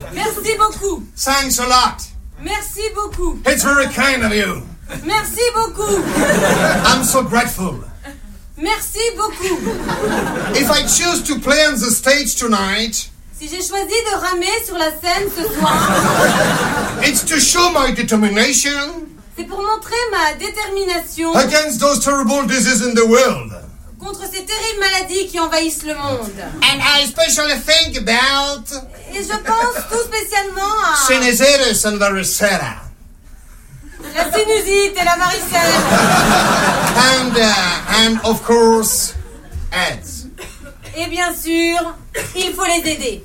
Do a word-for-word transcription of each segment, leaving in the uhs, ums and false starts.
Merci beaucoup. Thanks a lot. Merci beaucoup. It's very kind of you. Merci beaucoup. I'm so grateful. Merci beaucoup. If I choose to play on the stage tonight, si j'ai choisi de ramer sur la scène ce soir, it's to show my determination. C'est pour montrer ma détermination against those terrible diseases in the world. Contre ces terribles maladies qui envahissent le monde. And I especially think about Et je pense tout spécialement à sinusitis and varicella. La sinusite et la varicelle. And uh, and of course, AIDS. Et bien sûr, il faut les aider.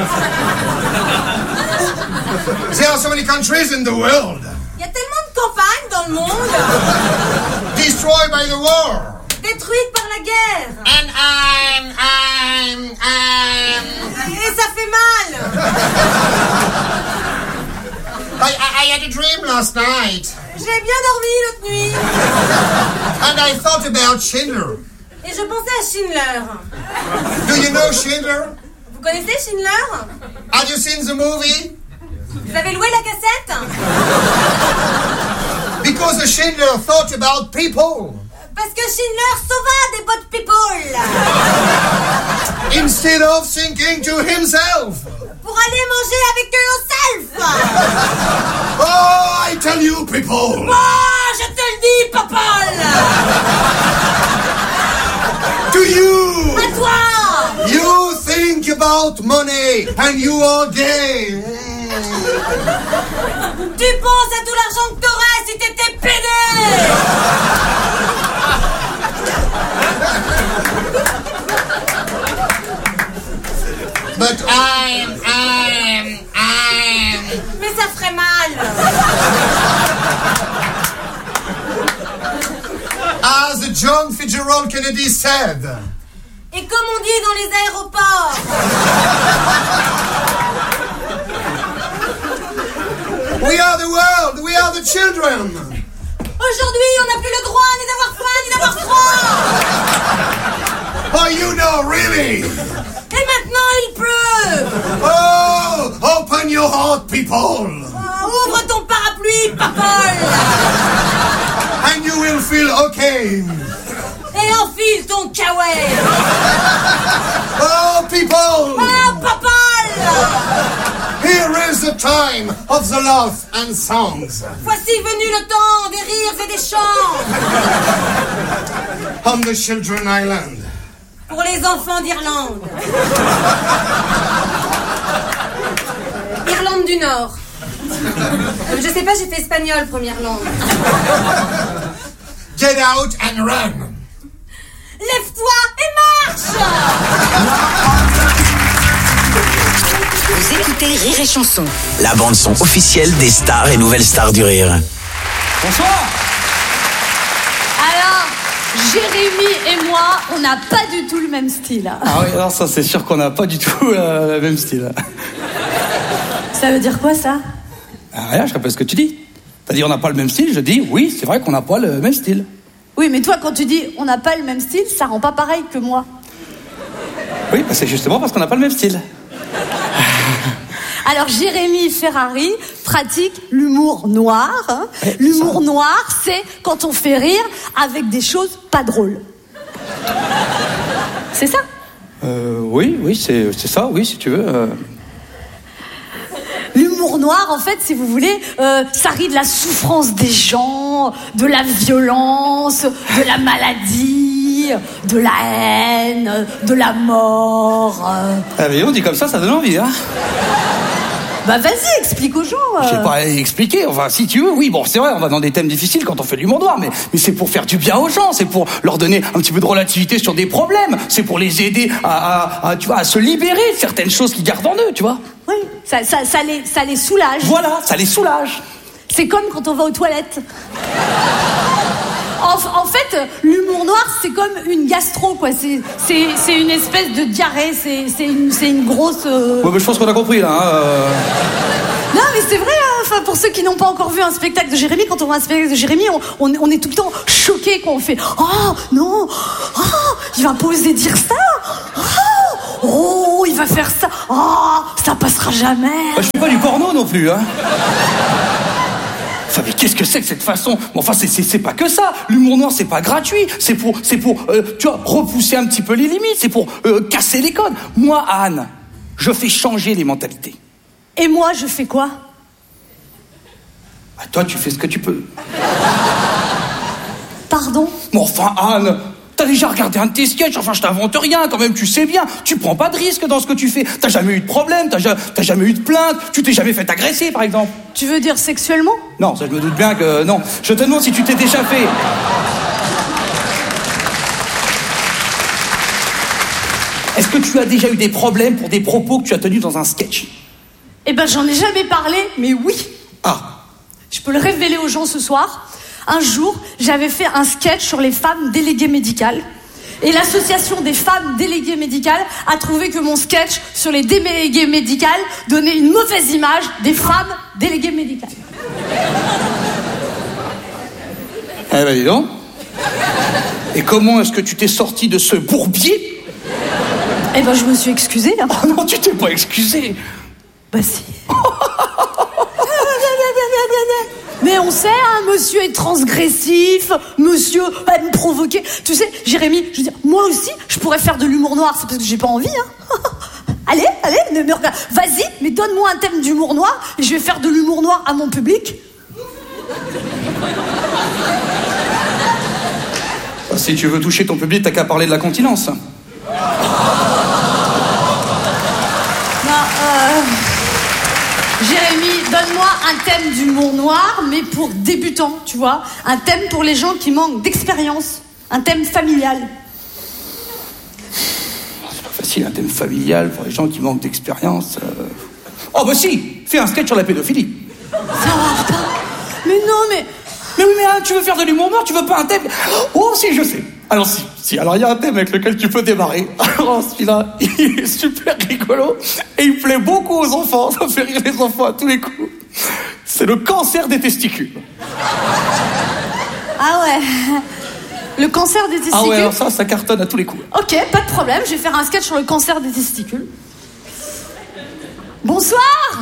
There are so many countries in the world. Il y a tellement de campagnes dans le monde. Destroyed by the war. Détruites par la guerre. And I'm, I'm, I'm... Et ça fait mal. I, I, I had a dream last night. J'ai bien dormi l'autre nuit. And I thought about Schindler. Et je pensais à Schindler. Do you know Schindler? Vous connaissez Schindler? Have you seen the movie? Vous avez loué la cassette? Because the Schindler thought about people. Parce que Schindler sauva des bonnes people. Instead of thinking to himself. Pour aller manger avec eux au self. Oh, I tell you, people. Oh, je te le dis, people. To you. À toi. You think about money and you are gay. Tu penses à tout l'argent que t'aurais si t'étais pédé. But I'm, I'm, I'm... Mais ça ferait mal. As John Fitzgerald Kennedy said. Et comme on dit dans les aéroports. We are the world, we are the children. Aujourd'hui, on n'a plus le droit ni d'avoir faim ni d'avoir froid. Oh, you know, really. Et maintenant, il pleut. Oh, open your heart, people. Oh, ouvre ton parapluie, papole. And you will feel okay. Et enfile ton kawaii. Oh, people. Oh, papole. Here is the time of the love and songs. Voici venu le temps des rires et des chants. On the Children Island. Pour les enfants d'Irlande. Irlande du Nord. Euh, je sais pas, j'ai fait espagnol, première langue. Get out and run. Lève-toi et marche. Vous écoutez Rire et Chanson. La bande-son officielle des stars et nouvelles stars du rire. Bonsoir. Alors, Jérémy et moi, on n'a pas du tout le même style. Ah oui, alors ça c'est sûr qu'on n'a pas du tout euh, le même style. Ça veut dire quoi ça? Ah, rien, je répète ce que tu dis. T'as dit on n'a pas le même style, je dis oui, c'est vrai qu'on n'a pas le même style. Oui, mais toi quand tu dis on n'a pas le même style, ça rend pas pareil que moi. Oui, bah c'est justement parce qu'on n'a pas le même style. Alors Jérémy Ferrari pratique l'humour noir. Hein. Ouais, l'humour ça. noir, c'est quand on fait rire avec des choses pas drôles. C'est ça? Euh, oui, oui, c'est, c'est ça, oui, si tu veux. Euh... L'humour noir, en fait, si vous voulez, euh, ça rit de la souffrance des gens, de la violence, de la maladie, de la haine, de la mort. Euh... Ah mais on dit comme ça, ça donne envie, hein. Bah vas-y, explique aux gens. Euh... Je sais pas expliquer, enfin si tu veux, oui, bon c'est vrai, on va dans des thèmes difficiles quand on fait de l'humour noir, mais, mais c'est pour faire du bien aux gens, c'est pour leur donner un petit peu de relativité sur des problèmes, c'est pour les aider à, à, à, tu vois, à se libérer de certaines choses qu'ils gardent en eux, tu vois. Oui, ça, ça, ça, les, ça les soulage. Voilà, ça les soulage. C'est comme quand on va aux toilettes. En, en fait, l'humour noir, c'est comme une gastro, quoi. C'est, c'est, c'est une espèce de diarrhée. C'est, c'est, une, c'est une grosse... Euh... Ouais, mais je pense qu'on a compris, là. Hein, euh... Non, mais c'est vrai, hein. Enfin, pour ceux qui n'ont pas encore vu un spectacle de Jérémy, quand on voit un spectacle de Jérémy, on, on, on est tout le temps choqués, quoi. On fait « Oh, non, oh, il va pas oser dire ça. Oh, Oh, il va faire ça. Oh, ça passera jamais. Bah, je fais pas du porno non plus, hein. Enfin, mais qu'est-ce que c'est que cette façon? Bon, enfin, c'est, c'est, c'est pas que ça. L'humour noir, c'est pas gratuit. C'est pour, c'est pour, euh, tu vois, repousser un petit peu les limites. C'est pour euh, casser les codes. Moi, Anne, je fais changer les mentalités. Et moi, je fais quoi? Bah, toi, tu fais ce que tu peux. Pardon? Mais enfin, Anne, t'as déjà regardé un de tes sketchs, enfin je t'invente rien, quand même, tu sais bien, tu prends pas de risque dans ce que tu fais, t'as jamais eu de problème, t'as, ja- t'as jamais eu de plainte, tu t'es jamais fait agresser, par exemple. Tu veux dire sexuellement? Non, ça je me doute bien que... Non, je te demande si tu t'es déjà fait... Est-ce que tu as déjà eu des problèmes pour des propos que tu as tenus dans un sketch? Eh ben, j'en ai jamais parlé, mais oui. Ah. Je peux le révéler aux gens ce soir. Un jour, j'avais fait un sketch sur les femmes déléguées médicales. Et l'association des femmes déléguées médicales a trouvé que mon sketch sur les déléguées médicales donnait une mauvaise image des femmes déléguées médicales. Eh ben dis donc. Et comment est-ce que tu t'es sorti de ce bourbier? Eh ben, je me suis excusée. Hein. Oh non, tu t'es pas excusé. Bah si. Mais on sait, hein, monsieur est transgressif, monsieur aime provoquer. Tu sais, Jérémy, je veux dire, moi aussi, je pourrais faire de l'humour noir, c'est parce que j'ai pas envie, hein. Allez, allez, ne me regarde. Vas-y, mais donne-moi un thème d'humour noir et je vais faire de l'humour noir à mon public. Bah, si tu veux toucher ton public, t'as qu'à parler de la continence. Non, euh... Jérémy, donne-moi un thème d'humour noir, mais pour débutants, tu vois. Un thème pour les gens qui manquent d'expérience. Un thème familial. C'est pas facile, un thème familial pour les gens qui manquent d'expérience. Euh... Oh bah si, fais un sketch sur la pédophilie. Ça va, putain. Mais non, mais... Mais oui, mais hein, tu veux faire de l'humour noir, tu veux pas un thème... Oh si, je sais. Alors si, si, alors il y a un thème avec lequel tu peux démarrer. Alors celui-là, il est super rigolo et il plaît beaucoup aux enfants. Ça fait rire les enfants à tous les coups. C'est le cancer des testicules. Ah ouais. Le cancer des testicules. Ah ouais, alors ça, ça cartonne à tous les coups. Ok, pas de problème, je vais faire un sketch sur le cancer des testicules. Bonsoir.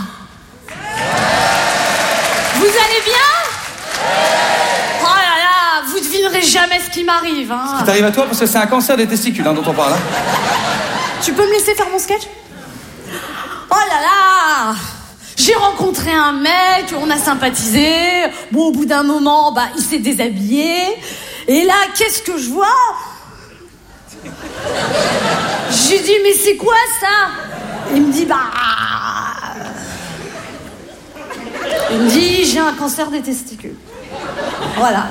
Vous allez bien? Oh là là, vous devinerez jamais ce qui m'arrive, hein. Ça t'arrive à toi parce que c'est un cancer des testicules hein, dont on parle. Hein. Tu peux me laisser faire mon sketch? Oh là là, j'ai rencontré un mec, on a sympathisé. Bon, au bout d'un moment, bah, il s'est déshabillé. Et là, qu'est-ce que je vois? J'ai dit, mais c'est quoi ça? Il me dit, bah... Il me dit, j'ai un cancer des testicules. Voilà.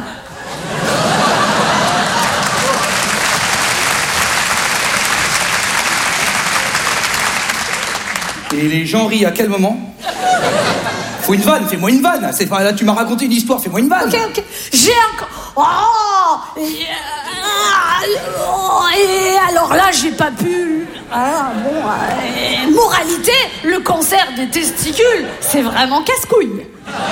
Et les gens rient à quel moment? Faut une vanne, fais-moi une vanne. C'est pas là, tu m'as raconté une histoire, fais-moi une vanne. Ok, ok. J'ai un... Oh et, euh, et alors là, j'ai pas pu... Ah, bon... Euh, moralité, le cancer des testicules, c'est vraiment casse-couille.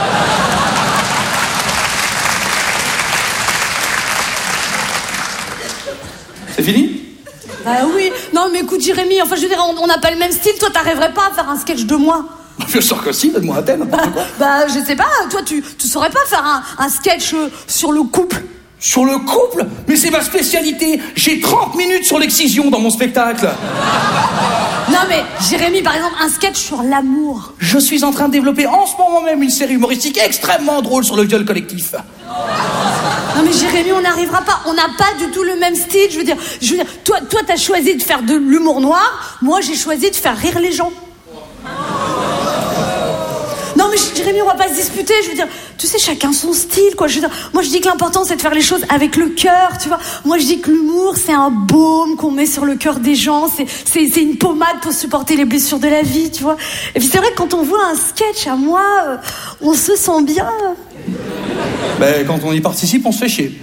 C'est fini? Bah oui. Non, mais écoute, Jérémy, enfin, je veux dire, on n'a pas le même style. Toi, t'arriverais pas à faire un sketch de moi? Bien sûr que si, donne-moi un thème. Bah, bah, je sais pas, toi, tu, tu saurais pas faire un, un sketch euh, sur le couple? Sur le couple? Mais c'est ma spécialité. J'ai trente minutes sur l'excision dans mon spectacle. Non, mais Jérémy, par exemple, un sketch sur l'amour. Je suis en train de développer en ce moment même une série humoristique extrêmement drôle sur le viol collectif. Non mais Jérémy, on n'arrivera pas, on n'a pas du tout le même style, je veux dire, je veux dire, toi, toi t'as choisi de faire de l'humour noir, moi j'ai choisi de faire rire les gens. Non mais Jérémy, on va pas se disputer, je veux dire, tu sais, chacun son style, quoi, je veux dire, moi je dis que l'important c'est de faire les choses avec le cœur, tu vois, moi je dis que l'humour c'est un baume qu'on met sur le cœur des gens, c'est, c'est, c'est une pommade pour supporter les blessures de la vie, tu vois, et puis c'est vrai que quand on voit un sketch à moi, euh, on se sent bien. Ben, quand on y participe, on se fait chier.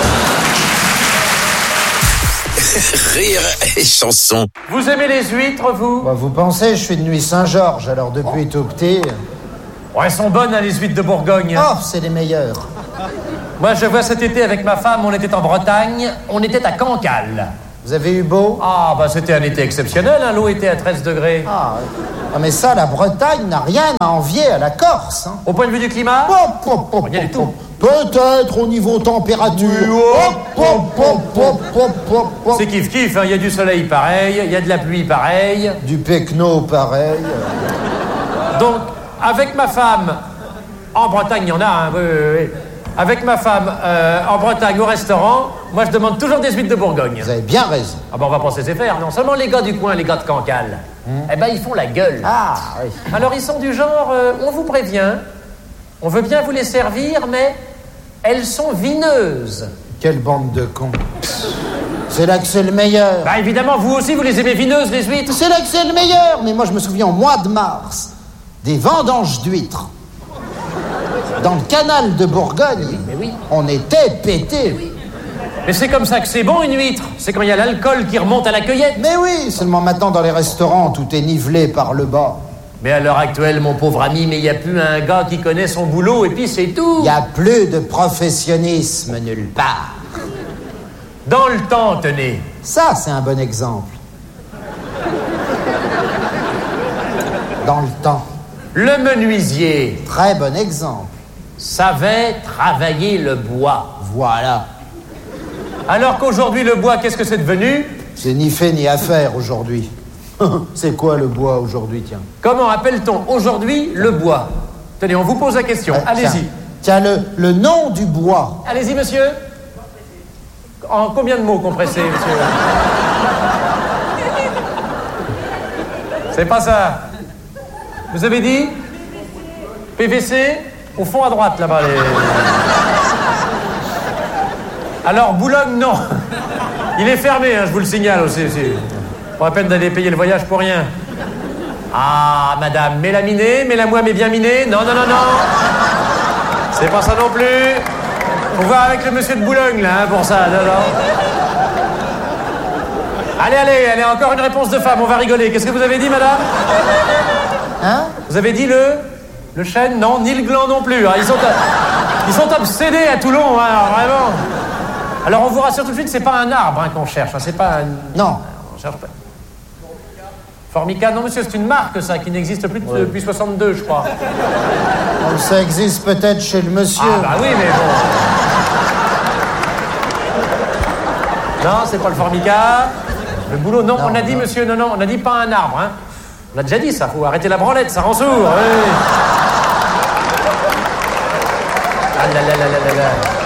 Rire et chanson. Vous aimez les huîtres, vous? Bah, vous pensez, je suis de Nuit Saint-Georges, alors depuis tout petit... Ouais, elles sont bonnes, hein, les huîtres de Bourgogne. Oh, c'est les meilleures. Moi, je vois cet été avec ma femme, on était en Bretagne, on était à Cancale. Vous avez eu beau? Ah, bah c'était un été exceptionnel, hein. L'eau était à treize degrés. Ah, oui. Ah, mais ça, la Bretagne n'a rien à envier à la Corse. Hein. Au point de vue du climat? Hop, hop, hop, Rien du tout. Peut-être au niveau température. Oui, hop, hop, hop, hop, hop, hop, hop. C'est kiff-kiff, hein. Il y a du soleil pareil, il y a de la pluie pareil. Du pecno pareil. Donc, avec ma femme, en Bretagne, il y en a, hein, oui, oui, oui. Avec ma femme, euh, en Bretagne, au restaurant, moi je demande toujours des huîtres de Bourgogne. Vous avez bien raison. Ah ben on va pas se laisser faire, non. Seulement les gars du coin, les gars de Cancale, hum. eh ben ils font la gueule. Ah, oui. Alors ils sont du genre, euh, on vous prévient, on veut bien vous les servir, mais elles sont vineuses. Quelle bande de cons. C'est là que c'est le meilleur. Bah évidemment, vous aussi, vous les aimez vineuses, les huîtres. C'est là que c'est le meilleur. Mais moi, je me souviens, au mois de mars, des vendanges d'huîtres. Dans le canal de Bourgogne, mais oui. On était pétés. Oui. Mais c'est comme ça que c'est bon, une huître. C'est quand il y a l'alcool qui remonte à la cueillette. Mais oui, seulement maintenant, dans les restaurants, tout est nivelé par le bas. Mais à l'heure actuelle, mon pauvre ami, mais il n'y a plus un gars qui connaît son boulot, et puis c'est tout. Il n'y a plus de professionnisme nulle part. Dans le temps, tenez. Ça, c'est un bon exemple. Dans le temps. Le menuisier. Très bon exemple. Savait travailler le bois. Voilà. Alors qu'aujourd'hui, le bois, qu'est-ce que c'est devenu? C'est ni fait ni à faire aujourd'hui. C'est quoi le bois aujourd'hui, tiens? Comment appelle-t-on aujourd'hui le bois? Tenez, on vous pose la question. Ah, allez-y. Tiens, tiens le, le nom du bois. Allez-y, monsieur. En combien de mots compressés, monsieur? C'est pas ça. Vous avez dit P V C? Au fond à droite, là-bas. Les... Alors, Boulogne, non. Il est fermé, hein, je vous le signale aussi. aussi. Pas la peine d'aller payer le voyage pour rien. Ah, madame, mélaminée, mets-la-moi, mais bien minée. Non, non, non, non. C'est pas ça non plus. On va avec le monsieur de Boulogne, là, hein, pour ça. Non, non. Allez, allez, allez, encore une réponse de femme, on va rigoler. Qu'est-ce que vous avez dit, madame? Hein? Vous avez dit le... Le chêne? Non, ni le gland non plus. Hein. Ils, sont, ils sont obsédés à Toulon, hein, alors, vraiment. Alors, on vous rassure tout de suite, c'est pas un arbre hein, qu'on cherche. Hein, c'est pas un... Non. On cherche pas. Formica, non, monsieur, c'est une marque, ça, qui n'existe plus ouais. depuis soixante-deux, je crois. Oh, ça existe peut-être chez le monsieur. Ah, bah oui, mais bon. Non, c'est pas le Formica. Le boulot, non, non on a dit, non. monsieur, non, non, on a dit pas un arbre, hein. On a déjà dit ça, faut arrêter la branlette, ça rend sourd. Oui. Ah là là là là là là.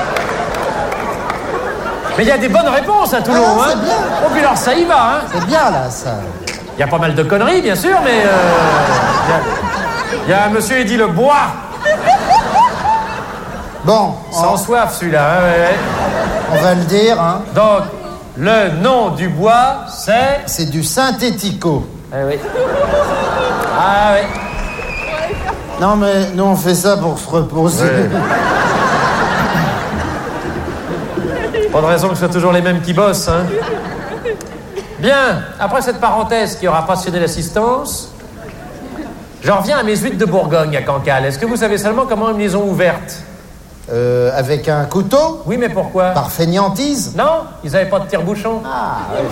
Mais il y a des bonnes réponses à Toulon, ah, hein. C'est bien. Oh, puis alors ça y va, hein. C'est bien, là, ça. Il y a pas mal de conneries, bien sûr, mais... Il euh, y, y a un monsieur, il dit le bois. Bon. Sans on... soif, celui-là, hein, ouais, ouais. On va le dire, hein. Donc, le nom du bois, c'est... C'est du synthético. Ah oui. Ah oui. Non, mais nous, on fait ça pour se reposer. Ouais. Pas de raison que ce soit toujours les mêmes qui bossent, hein. Bien, après cette parenthèse qui aura passionné l'assistance, j'en reviens à mes huîtres de Bourgogne à Cancale. Est-ce que vous savez seulement comment ils les ont ouvertes? Euh, avec un couteau? Oui, mais pourquoi? Par fainéantise? Non, ils n'avaient pas de tire-bouchon. Ah, oui.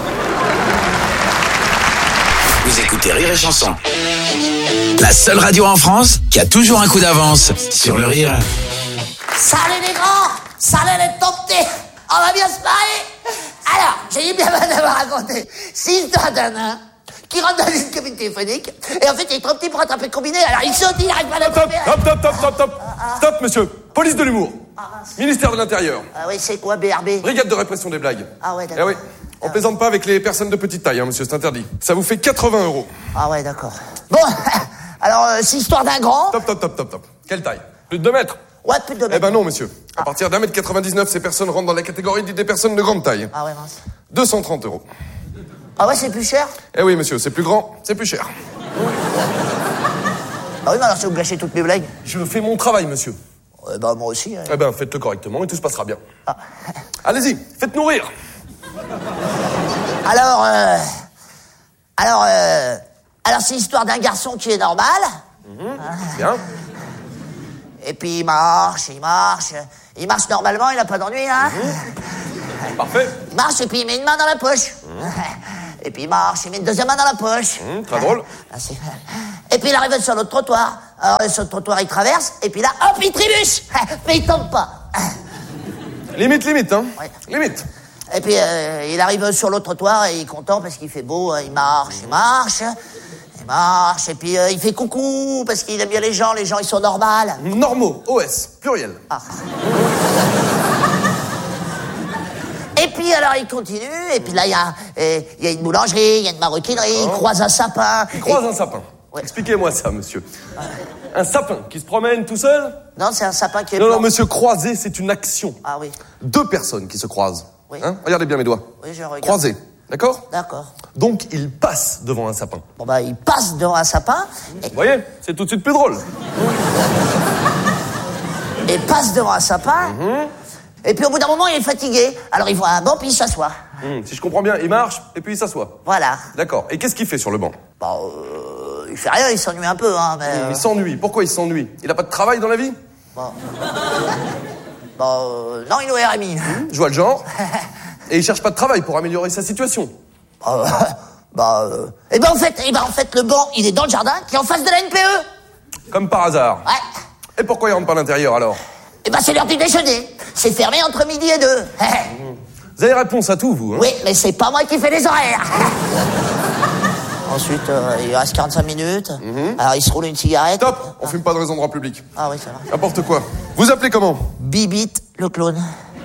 Vous écoutez Rire et Chanson. La seule radio en France qui a toujours un coup d'avance sur le rire. Salut les grands! Salut les tompés! On va bien se marrer! Alors, j'ai bien mal d'avoir raconté. C'est l'histoire d'un nain qui rentre dans une cabine téléphonique et en fait il est trop petit pour attraper le combiné, alors il saute, il n'arrive pas à l'attraper. Stop, stop, stop, stop, stop, ah, ah. Stop, monsieur. Police de l'humour. Ah, ministère de l'Intérieur. Ah oui, c'est quoi B R B? Brigade de répression des blagues. Ah ouais, d'accord. Eh oui. On ah, plaisante pas avec les personnes de petite taille, hein, monsieur, c'est interdit. Ça vous fait quatre-vingts euros. Ah ouais, d'accord. Bon, alors, euh, c'est l'histoire d'un grand... Top, top, top, top, top. Quelle taille? Plus de deux mètres? Ouais, plus de deux mètres. Eh ben non, monsieur. À ah. partir d'un mètre quatre-vingt-dix-neuf, ces personnes rentrent dans la catégorie des personnes de grande taille. Ah ouais, mince. deux cent trente euros. Ah ouais, c'est plus cher? Eh oui, monsieur, c'est plus grand, c'est plus cher. Ah oui, mais alors, si vous gâchez toutes mes blagues. Je fais mon travail, monsieur. Eh ben, moi aussi. Hein. Eh ben, faites-le correctement et tout se passera bien. Ah. Allez-y, faites-nous rire. Alors, euh... Alors, euh... Alors, c'est l'histoire d'un garçon qui est normal. Mmh, ah. Bien. Et puis, il marche, il marche. Il marche normalement, il n'a pas d'ennui, hein. Mmh. Parfait. Il marche et puis il met une main dans la poche. Mmh. Et puis il marche, il met une deuxième main dans la poche. Mmh, très drôle. Et puis il arrive sur l'autre trottoir. Alors sur le trottoir, il traverse, et puis là, hop, il trébuche. Mais il tombe pas. Limite, limite, hein. Ouais. Limite. Et puis euh, il arrive sur l'autre trottoir et il est content parce qu'il fait beau. Il marche, il marche, il marche. Et puis euh, il fait coucou parce qu'il aime bien les gens. Les gens, ils sont normales. Normaux, O S, pluriel. Ah. Et puis alors il continue, et puis là il y a, euh, il y a une boulangerie, il y a une maroquinerie, il croise un sapin. Il croise et... un sapin. Ouais. Expliquez-moi ça, monsieur. Un sapin qui se promène tout seul? Non, c'est un sapin qui est Non, blanc. non, monsieur, croiser, c'est une action. Ah oui. Deux personnes qui se croisent. Oui. Hein? Regardez bien mes doigts. Oui, je regarde. Croisés, d'accord? D'accord. Donc, il passe devant un sapin. Bon bah il passe devant un sapin. Et... Vous voyez, c'est tout de suite plus drôle. Et passe devant un sapin. Mm-hmm. Et puis au bout d'un moment, il est fatigué. Alors il voit un banc, puis il s'assoit. Mmh, si je comprends bien, il marche et puis il s'assoit. Voilà. D'accord. Et qu'est-ce qu'il fait sur le banc? Bon, euh, il fait rien, il s'ennuie un peu, hein, mais... Mmh, euh... Il s'ennuie. Pourquoi il s'ennuie? Il a pas de travail dans la vie? Bon... bon, euh, non, il est au R M I. Mmh, je vois le genre. Et il cherche pas de travail pour améliorer sa situation. Euh, bah, euh... Eh ben en fait, eh ben en fait, le banc, il est dans le jardin, qui est en face de la N P E. Comme par hasard. Ouais. Et pourquoi il rentre pas à l'intérieur alors? Eh ben c'est l'heure du déjeuner. C'est fermé entre midi et deux. Mmh. Vous avez réponse à tout, vous, hein? Oui, mais c'est pas moi qui fais les horaires. Ensuite, euh, il reste quarante-cinq minutes. Mm-hmm. Alors, il se roule une cigarette. Stop! On fume pas dans les endroits publics. Ah oui, ça va. N'importe quoi. Vous appelez comment? Bibit le clown.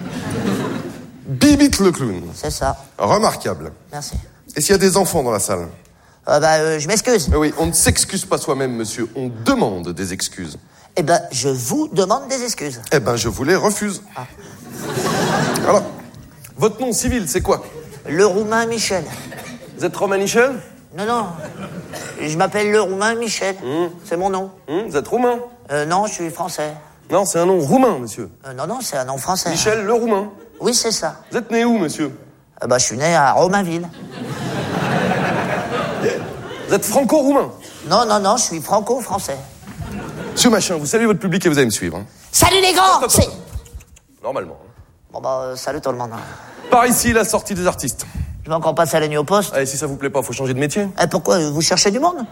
Bibit le clown. C'est ça. Remarquable. Merci. Et s'il y a des enfants dans la salle? Euh, bah, euh, je m'excuse. Mais oui, on ne s'excuse pas soi-même, monsieur. On demande des excuses. Eh ben, je vous demande des excuses. Eh ben, je vous les refuse. Ah. Alors, votre nom civil, c'est quoi? Le Roumain Michel. Vous êtes Romain Michel? Non, non. Je m'appelle le Roumain Michel. Mmh. C'est mon nom. Mmh, vous êtes roumain? Euh, non, je suis français. Non, c'est un nom roumain, monsieur. Euh, non, non, c'est un nom français. Michel le Roumain. Oui, c'est ça. Vous êtes né où, monsieur? euh, Bah, je suis né à Romainville. Vous êtes franco-roumain? Non, non, non, je suis franco-français. Monsieur Machin, vous saluez votre public et vous allez me suivre. Hein. Salut les grands! Stop, stop, stop. Normalement. Bon bah, euh, salut tout le monde. Par ici, la sortie des artistes. Je vais encore passer à la nuit au poste. Allez, si ça vous plaît pas, faut changer de métier. Eh, pourquoi? Vous cherchez du monde?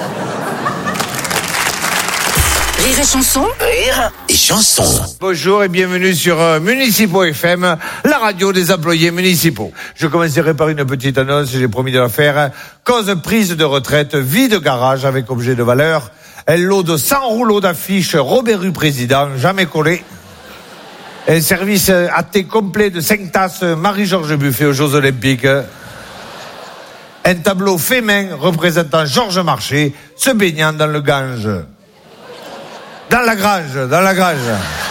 Rire et chanson. Rire et chanson. Bonjour et bienvenue sur euh, Municipaux F M, la radio des employés municipaux. Je commencerai par une petite annonce, j'ai promis de la faire. Cause prise de retraite, vie de garage avec objet de valeur. Un lot de cent rouleaux d'affiches Robert Rue Président, jamais collé. Un service à thé complet de cinq tasses Marie-Georges Buffet aux Jeux Olympiques. Un tableau fait main représentant Georges Marchais se baignant dans le Gange. Dans la grange, dans la grange.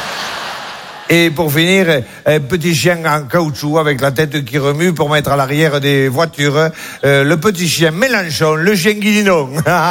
Et pour finir, un petit chien en caoutchouc avec la tête qui remue pour mettre à l'arrière des voitures. Euh, le petit chien Mélenchon, le chien Guilinon.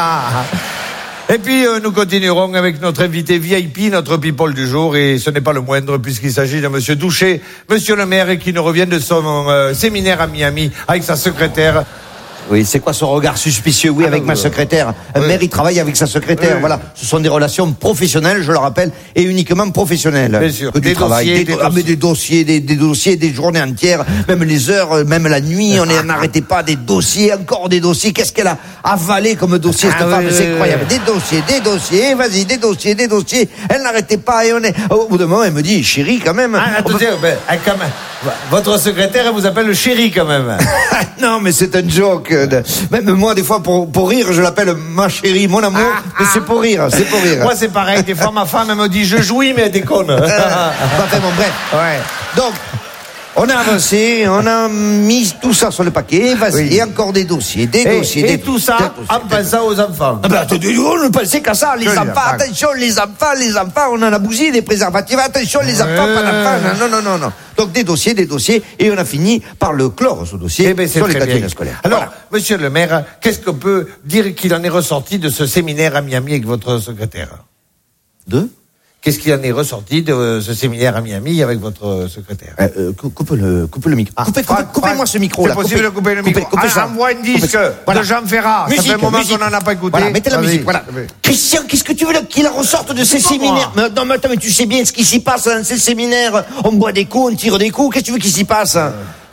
Et puis euh, nous continuerons avec notre invité V I P, notre people du jour, et ce n'est pas le moindre puisqu'il s'agit de Monsieur Douchet, Monsieur le maire qui nous revient de son euh, séminaire à Miami avec sa secrétaire. Oui, c'est quoi son regard suspicieux? Oui, avec ma secrétaire. Un oui. maire, il travaille avec sa secrétaire. Oui. Voilà. Ce sont des relations professionnelles, je le rappelle, et uniquement professionnelles. Bien sûr. Que du des travail. Dossiers, des, des, do- ah, mais des dossiers, des, des dossiers, des journées entières, même les heures, même la nuit, on n'arrêtait pas des dossiers, encore des dossiers. Qu'est-ce qu'elle a avalé comme dossier, cette ah, femme? oui, C'est oui, incroyable. oui. Des dossiers, des dossiers, vas-y, des dossiers, des dossiers. Elle n'arrêtait pas et on est, au bout d'un moment, elle me dit, chérie, quand même. Ah, attendez, peut... ben, quand même. Votre secrétaire, elle vous appelle le chéri, quand même. Non, mais c'est un joke. Même moi, des fois, pour, pour rire, je l'appelle ma chérie, mon amour. Ah, mais ah. c'est pour rire, c'est pour rire. Moi, c'est pareil. Des fois, ma femme, elle me dit, je jouis, mais elle déconne. Euh, enfin, bon, bref. Ouais. Donc, on a avancé, on a mis tout ça sur le paquet, vas-y, oui. et encore des dossiers, des et, dossiers. Et des tout ça, en pensant aux enfants. Ah ben, attendez, on ne pensait qu'à ça, les que enfants, les enfants. attention, les enfants, les enfants, on en a bousillé des préservatifs, attention, les enfants, euh... pas d'enfants, non, non, non, non. Donc, des dossiers, des dossiers, et on a fini par le clore, ce dossier, eh ben, sur les cantines bien. scolaires. Alors, voilà. monsieur le maire, qu'est-ce qu'on peut dire qu'il en est ressorti de ce séminaire à Miami avec votre secrétaire? De Qu'est-ce qui en est ressorti de ce séminaire à Miami avec votre secrétaire? euh, euh, coupe le, coupe le micro. Ah, coupez, coupez, coupez-moi ce micro c'est là. C'est possible de couper le micro. Coupez, coupez ah, envoie un disque voilà. de Jean Ferrat. Musique, ça fait un moment musique. qu'on n'en a pas écouté. Voilà, mettez la Vas-y. musique. Voilà. Christian, qu'est-ce que tu veux qu'il ressorte de ces séminaires? Mais, non, mais attends, mais tu sais bien ce qui s'y passe dans ces séminaires. On boit des coups, on tire des coups. Qu'est-ce que tu veux qu'il s'y passe? Euh.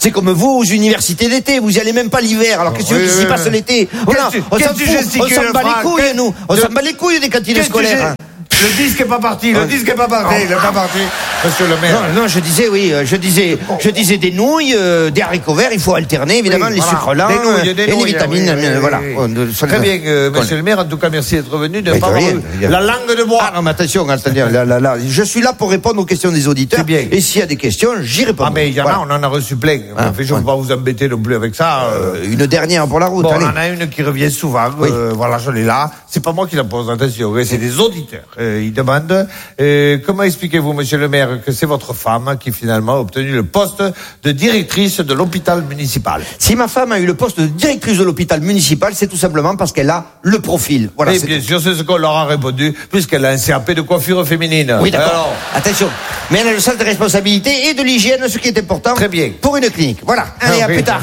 C'est comme vous aux universités d'été, vous y allez même pas l'hiver. Alors qu'est-ce que Oui, tu oui, s'y oui. passe l'été? Voilà, Qu'est-ce que- on qu'est-ce s'en que tu fout, on gesticules, s'en bat les Franck? couilles, nous. On Le- s'en bat les couilles des cantines Qu'est-ce que scolaires. hein. j'ai- Le disque est pas parti, le disque est pas parti, il est pas parti. Monsieur le maire. Non, non, je disais, oui, euh, je disais, je disais des nouilles, euh, des haricots verts, il faut alterner, évidemment, Oui, les voilà. sucres lents, Des nouilles, euh, des et les nouilles, vitamines, oui, oui, euh, oui, voilà. oui. On- de- Très bien, euh, Qu'on- monsieur le maire, en tout cas, merci d'être venu, de Mais pas de avoir rien, eu la langue de bois. Ah non, mais attention, attendez, là, là, là, je suis là pour répondre aux questions des auditeurs. C'est bien. Et s'il y a des questions, j'y réponds. Ah, mais il y en Voilà. a, on en a reçu plein. Ah, Enfin, je ne ouais. vais pas vous embêter non plus avec ça. euh. Euh, Une dernière pour la route, Bon, allez. on en a une qui revient souvent. Oui. euh, voilà, je l'ai là. C'est pas moi qui la pose, attention. hein, C'est des auditeurs. Euh, ils demandent euh, comment expliquez-vous, monsieur le maire, que c'est votre femme qui finalement a obtenu le poste de directrice de l'hôpital municipal. Si ma femme a eu le poste de directrice de l'hôpital municipal, c'est tout simplement parce qu'elle a le profil. Voilà. Et c'est bien tout. sûr, c'est ce qu'on leur a répondu, puisqu'elle a un C A P de coiffure féminine. Oui, d'accord. Alors, Attention. Mais elle a le sens de responsabilité et de l'hygiène, ce qui est important. Très bien. Pour une clinique. Voilà. Allez, Ah, à oui. plus tard.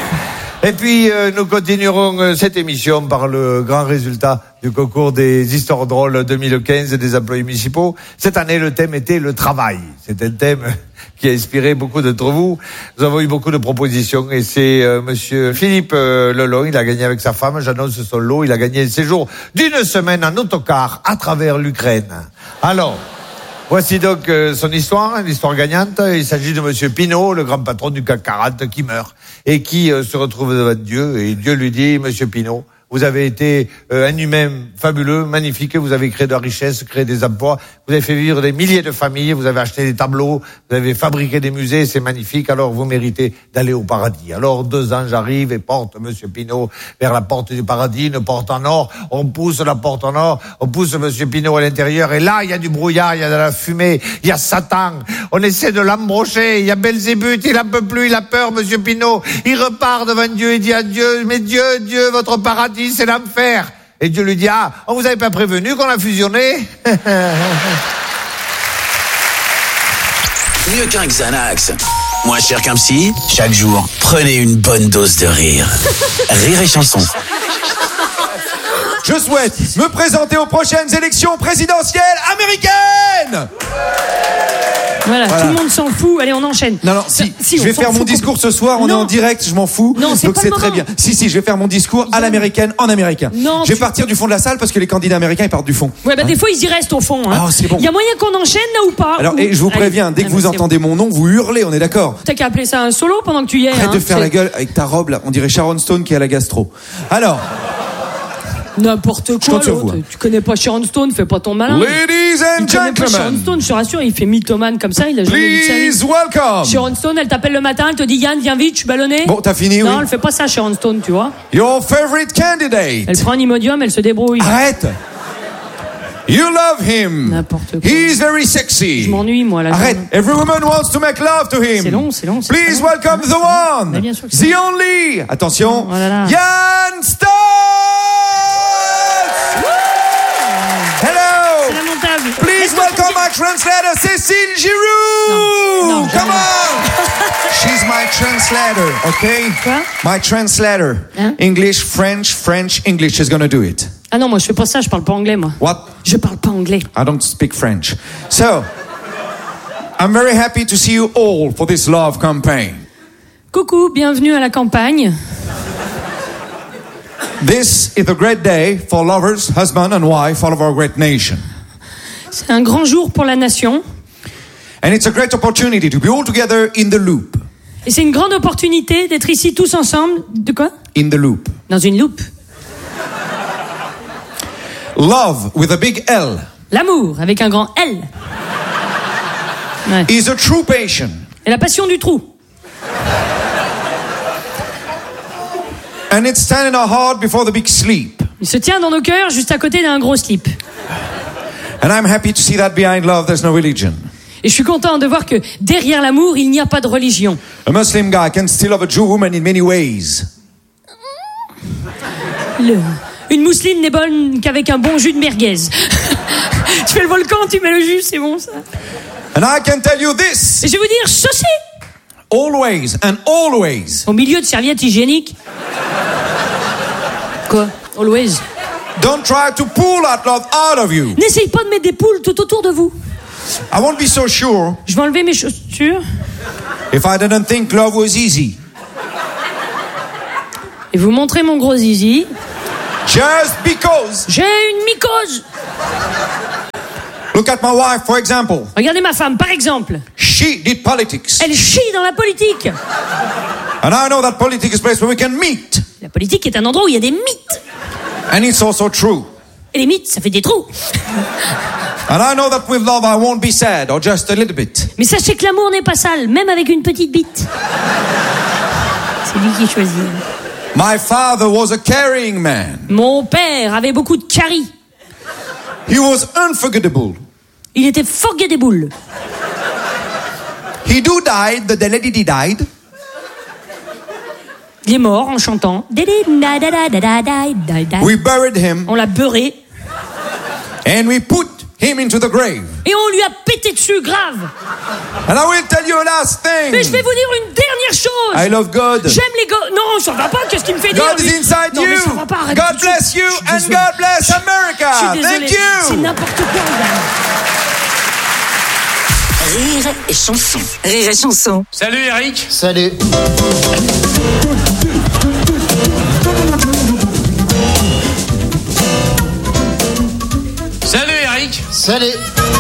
Et puis, euh, nous continuerons euh, cette émission par le grand résultat du concours des histoires drôles deux mille quinze des employés municipaux. Cette année, le thème était le travail. C'est un thème qui a inspiré beaucoup d'entre vous. Nous avons eu beaucoup de propositions et c'est euh, monsieur Philippe euh, Lelon, il a gagné avec sa femme, j'annonce son lot, il a gagné un séjour d'une semaine en autocar à travers l'Ukraine. Alors, voici donc euh, son histoire, l'histoire gagnante. Il s'agit de monsieur Pinault, le grand patron du C A C quarante, qui meurt et qui euh, se retrouve devant Dieu. Et Dieu lui dit, monsieur Pinault, vous avez été euh, un humain fabuleux, magnifique, vous avez créé de la richesse, créé des emplois, vous avez fait vivre des milliers de familles, vous avez acheté des tableaux, vous avez fabriqué des musées, c'est magnifique, alors vous méritez d'aller au paradis. Alors deux anges arrivent et portent monsieur Pinault vers la porte du paradis, une porte en or, on pousse la porte en or, on pousse monsieur Pinault à l'intérieur, et là il y a du brouillard, il y a de la fumée, il y a Satan, on essaie de l'embrocher, il y a Belzébuth, il en peut plus, il a peur monsieur Pinault, il repart devant Dieu, il dit à Dieu, mais Dieu, Dieu, votre paradis, c'est l'enfer. Et Dieu lui dit, ah, on vous avait pas prévenu qu'on a fusionné? Mieux qu'un Xanax. Moins cher qu'un psy, chaque jour, prenez une bonne dose de rire. Rire et chanson. Je souhaite me présenter aux prochaines élections présidentielles américaines. Voilà, Voilà. tout le monde s'en fout. Allez, on enchaîne. Non, non, si, Si, je on vais s'en faire mon fout discours ce soir, on Non. est en direct, je m'en fous. Non, c'est donc pas c'est le très moment. bien. Si, si, je vais faire mon discours à l'américaine, en américain. Non, je vais tu- partir du fond de la salle parce que les candidats américains, ils partent du fond. Ouais, bah Hein des fois ils y restent au fond. Hein. Ah, c'est bon. Il y a moyen qu'on enchaîne là ou pas Alors, ou- et je vous Allez. préviens, dès que Ah, vous bah, c'est entendez mon nom, vous hurlez, on est d'accord. bon. T'as qu'à appeler ça un solo pendant que tu y es. Arrête hein. de faire C'est la gueule avec ta robe là, on dirait Sharon Stone qui a la gastro. Alors, N'importe quoi. compte sur l'autre. vous, hein. Tu connais pas Sharon Stone, fais pas ton malin. Ladies and Il connaît pas Sharon gentlemen, Stone, je te rassure, il fait mythomane comme ça, il a jamais vu de sa vie. please welcome Sharon Stone, elle t'appelle le matin, elle te dit Yann, viens vite, je suis ballonné. Bon, t'as fini, Non, oui. elle fait pas ça, Sharon Stone, tu vois. your favorite candidate. Elle prend un Imodium, elle se débrouille. Arrête. You love him. N'importe quoi. He's very sexy. Je m'ennuie, moi, là. Arrête. Every woman wants to make love to him. C'est long, c'est long. c'est Please long. welcome the one, Mais bien sûr que the c'est- only. Attention, Oh là là. Yann Stoltz. Hello. C'est lamentable. Please Laisse-moi welcome my translator, Cécile Giroux. Non, non, Come on. She's my translator, okay? Quoi? My translator. Hein? English, French, French, English. She's gonna do it. Ah non, moi je fais pas ça, je parle pas anglais, moi. What? Je parle pas anglais. I don't speak French. So, I'm very happy to see you all for this love campaign. Coucou, bienvenue à la campagne. This is a great day for lovers, husband and wife, all of our great nation. C'est un grand jour pour la nation. And it's a great opportunity to be all together in the loop. Et c'est une grande opportunité d'être ici tous ensemble. De quoi? In the loop. Dans une loupe. Love with a big L L'amour, avec un grand L. Ouais. is a true passion. Et la passion du trou. And it's standing our heart before the big sleep. Il se tient dans nos cœurs juste à côté d'un gros slip. And I'm happy to see that behind love there's no religion. Et je suis content de voir que derrière l'amour, il n'y a pas de religion. A Muslim guy can still love a Jew woman in many ways. Le- Une mousseline n'est bonne qu'avec un bon jus de merguez. Tu fais le volcan, tu mets le jus, c'est bon ça. And I can tell you this. Et je vais vous dire ceci. Always and always. Au milieu de serviettes hygiéniques. Quoi? Always. Don't try to pull that love out of you. N'essaye pas de mettre des poules tout autour de vous. I won't be so sure. Je vais enlever mes chaussures. if I didn't think love was easy. Et vous montrez mon gros zizi. Just because. J'ai une mycose. Look at my wife, for example. Regardez ma femme, par exemple. She did politics. Elle chie dans la politique. And I know that politics is a place where we can meet. La politique est un endroit où il y a des mythes. And it's also true. Et les mythes, ça fait des trous. And I know that with love I won't be sad, or just a little bit. Mais sachez que l'amour n'est pas sale, même avec une petite bite. C'est lui qui choisit. My father was a caring man. Mon père avait beaucoup de caries. He was unforgettable. Il était forgettable. He do died the day he died. Il est mort en chantant. We buried him. On l'a beurré. And we put him into the grave. Et on lui a pété dessus grave. And I will tell you a last thing. Mais je vais vous dire une dernière chose. I love God. J'aime les gars. Non, ça va pas. Qu'est-ce qu'il me fait dire? God is inside non, you. Mais ça va pas. Arrête God bless you and God bless America. Je suis désolée. Thank you. C'est n'importe quoi. Rire et chanson. Rire et chanson. Salut Eric. Salut. Salut Eric. Salut.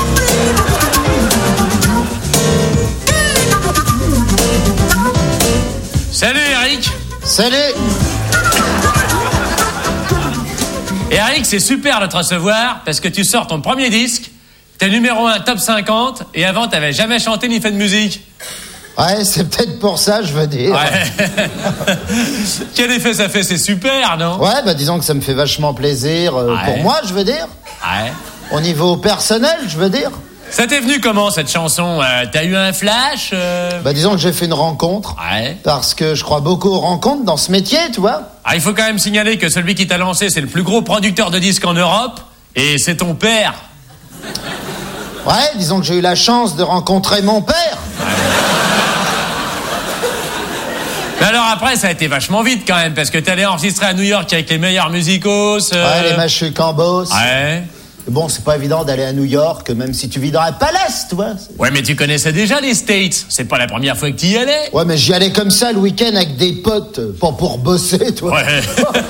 Salut Eric. Salut. Et Eric, c'est super de te recevoir parce que tu sors ton premier disque, t'es numéro un top cinquante et avant t'avais jamais chanté ni fait de musique. Ouais, c'est peut-être pour ça, je veux dire. Ouais. Quel effet ça fait? C'est super, non? Ouais, bah disons que ça me fait vachement plaisir euh, ouais. pour moi, je veux dire. Ouais. Au niveau personnel, je veux dire. Ça t'est venu comment cette chanson? euh, T'as eu un flash euh... Bah disons que j'ai fait une rencontre. Ouais. Parce que je crois beaucoup aux rencontres dans ce métier, tu vois. Ah, il faut quand même signaler que celui qui t'a lancé, c'est le plus gros producteur de disques en Europe et c'est ton père. Ouais, disons que j'ai eu la chance de rencontrer mon père. Mais alors après, ça a été vachement vite quand même, parce que t'es allé enregistrer à New York avec les meilleurs musicos. Euh... Ouais, les Machu Cambos. Ouais. Bon, c'est pas évident d'aller à New York, même si tu vis dans la Palace, tu vois. Ouais, mais tu connaissais déjà les States. C'est pas la première fois que tu y allais. Ouais, mais j'y allais comme ça le week-end avec des potes, pas pour bosser, toi. Ouais.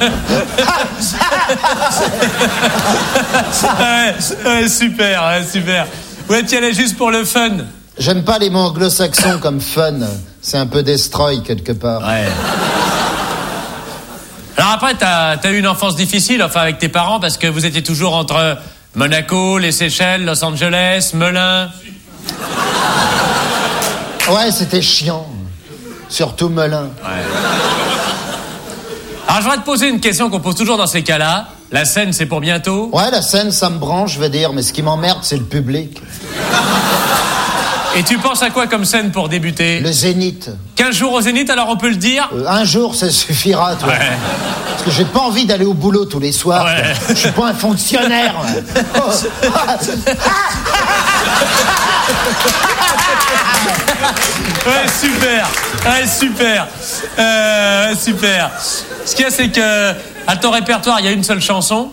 ouais, ouais, super, ouais, super. Ouais, tu y allais juste pour le fun. J'aime pas les mots anglo-saxons comme fun. C'est un peu destroy quelque part. Ouais. Alors après, t'as, t'as eu une enfance difficile, enfin avec tes parents, parce que vous étiez toujours entre Monaco, les Seychelles, Los Angeles, Melun. Ouais, c'était chiant. Surtout Melun. Ouais. Alors je voudrais te poser une question qu'on pose toujours dans ces cas-là. La scène, c'est pour bientôt? Ouais, la scène, ça me branche, je veux dire, mais ce qui m'emmerde, c'est le public. Et tu penses à quoi comme scène pour débuter? Le Zénith. quinze jours au Zénith, alors on peut le dire? euh, Un jour, ça suffira, toi. Ouais. Parce que j'ai pas envie d'aller au boulot tous les soirs. Ouais. Je suis pas un fonctionnaire. Oh. Ouais, super. Ouais, super. Euh, super. Ce qu'il y a, c'est que à ton répertoire, il y a une seule chanson.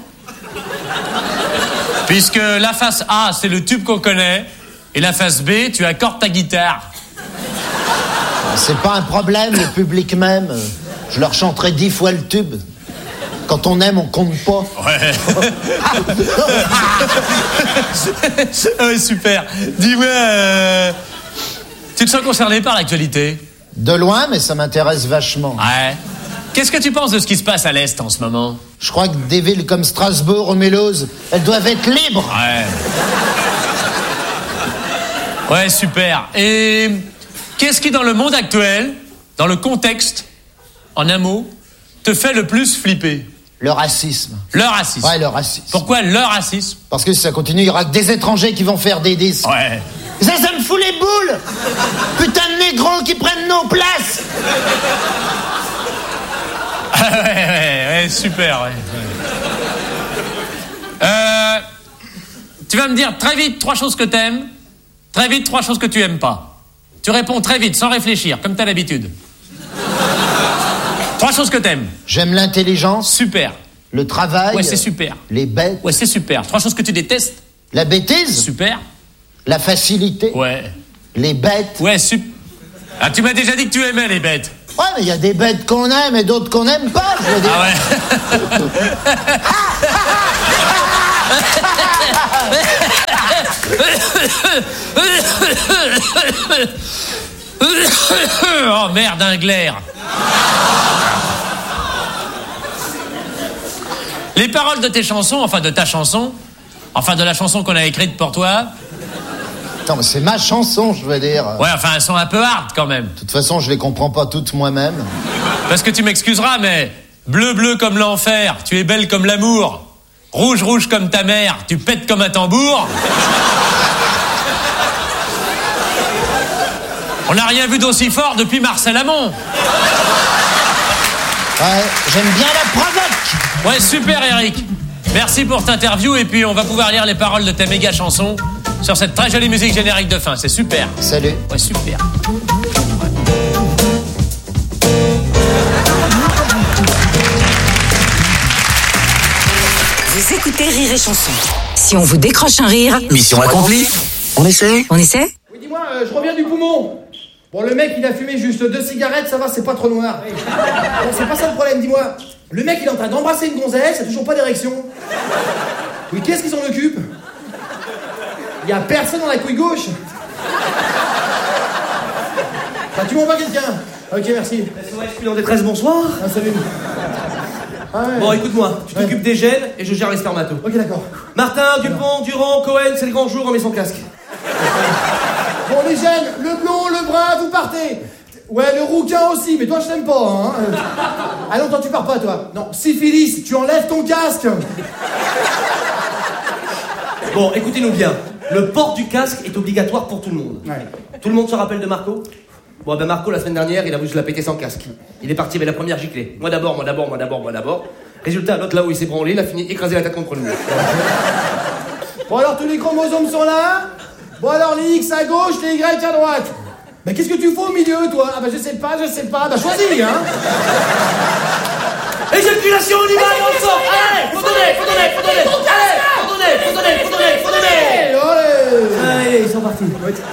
Puisque la face A, c'est le tube qu'on connaît. Et la face B, tu accordes ta guitare. C'est pas un problème, le public même. Je leur chanterai dix fois le tube. Quand on aime, on compte pas. Ouais. Ouais, super. Dis-moi, euh, tu te sens concerné par l'actualité? De loin, mais ça m'intéresse vachement. Ouais. Qu'est-ce que tu penses de ce qui se passe à l'Est en ce moment? Je crois que des villes comme Strasbourg ou Mulhouse, elles doivent être libres. Ouais. Ouais, super. Et qu'est-ce qui, dans le monde actuel, dans le contexte, en un mot, te fait le plus flipper? Le racisme. Le racisme. Ouais, le racisme. Pourquoi le racisme? Parce que si ça continue, il y aura que des étrangers qui vont faire des disques. Ouais. Ça, ça me fout les boules. Putain de négros qui prennent nos places. ouais, ouais, ouais, super, ouais. ouais. Euh, tu vas me dire très vite trois choses que t'aimes, très vite trois choses que tu aimes pas. Tu réponds très vite, sans réfléchir, comme t'as l'habitude. Trois choses que t'aimes. J'aime l'intelligence. Super. Le travail. Ouais, c'est super. Les bêtes. Ouais, c'est super. Trois choses que tu détestes. La bêtise. Super. La facilité. Ouais. Les bêtes. Ouais, super. Ah, tu m'as déjà dit que tu aimais les bêtes. Ouais, mais il y a des bêtes qu'on aime et d'autres qu'on n'aime pas, je veux dire. Ah ouais. Oh merde, un glaire. Les paroles de tes chansons, enfin de ta chanson, enfin de la chanson qu'on a écrite pour toi. Attends, mais c'est ma chanson, je veux dire. Ouais, enfin, elles sont un peu hard quand même. De toute façon, je les comprends pas toutes moi-même. Parce que tu m'excuseras, mais bleu, bleu comme l'enfer, tu es belle comme l'amour. Rouge, rouge comme ta mère, tu pètes comme un tambour. On n'a rien vu d'aussi fort depuis Marcel Amont. Ouais, j'aime bien la provoque. Ouais, super Eric. Merci pour cette interview et puis on va pouvoir lire les paroles de ta méga chanson sur cette très jolie musique générique de fin. C'est super. Salut. Ouais, super. Vous écoutez Rire et Chanson. Si on vous décroche un rire... Mission accomplie. On essaie. On essaie? Oui, dis-moi, euh, je reviens du poumon. Bon, le mec, il a fumé juste deux cigarettes, ça va, c'est pas trop noir. Bon, c'est pas ça le problème, dis-moi. Le mec, il est en train d'embrasser une gonzesse, il a toujours pas d'érection. Oui, qu'est-ce qui s'en occupe? Il y a personne dans la couille gauche. Bah, tu m'envoies quelqu'un. Ok, merci. S O S, je suis en détresse, bonsoir. Ah, salut. Ah ouais. Bon, écoute-moi, tu t'occupes des gènes et je gère les spermatos. Ok, d'accord. Martin, Dupont, Durand, Cohen, c'est le grand jour, on met son casque. Bon, les jeunes, le blond, le brun, vous partez. Ouais, le rouquin aussi, mais toi, je t'aime pas, hein. Ah non, toi, tu pars pas, toi. Non, syphilis, tu enlèves ton casque. Bon, écoutez-nous bien. Le port du casque est obligatoire pour tout le monde. Ouais. Tout le monde se rappelle de Marco? Bon, ben Marco, la semaine dernière, il a voulu se la péter sans casque. Il est parti avec la première giclée. Moi d'abord, moi d'abord, moi d'abord, moi d'abord. Résultat, l'autre, là où il s'est branlé, il a fini écrasé la tête contre le mur. Bon, alors, tous les chromosomes sont là. Bon, alors, les X à gauche, les Y à droite. Mais qu'est-ce que tu fais au milieu, toi? Ah, bah, je sais pas, je sais pas. Bah, choisis, hein. Éjaculation, on y va, et on sort. Allez, faut donner, faut donner, faut donner. Allez, faut donner, faut donner, faut donner, faut donner. Allez, ils sont partis.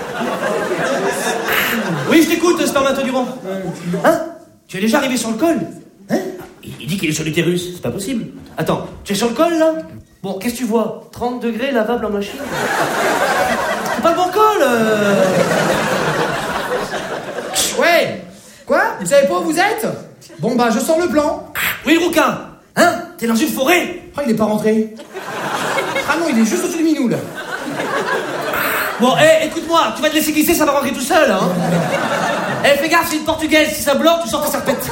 Oui, je t'écoute, Spermato Durand. Hein? Tu es déjà arrivé sur le col? Hein? Il dit qu'il est sur l'utérus, c'est pas possible. Attends, tu es sur le col, là? Bon, qu'est-ce que tu vois? trente degrés, lavable en machine? C'est pas le bon col, euh... Ouais. Quoi? Vous savez pas où vous êtes? Bon, bah, je sors le plan. Oui, le rouquin. Hein? T'es dans une forêt? Ah, il est pas rentré. Ah non, il est juste au-dessus du minou, là. Bon, hé, hey, écoute-moi, tu vas te laisser glisser, ça va rentrer tout seul, hein. Eh, hey, fais gaffe, c'est une portugaise, si ça bloque, tu sors ta serpette.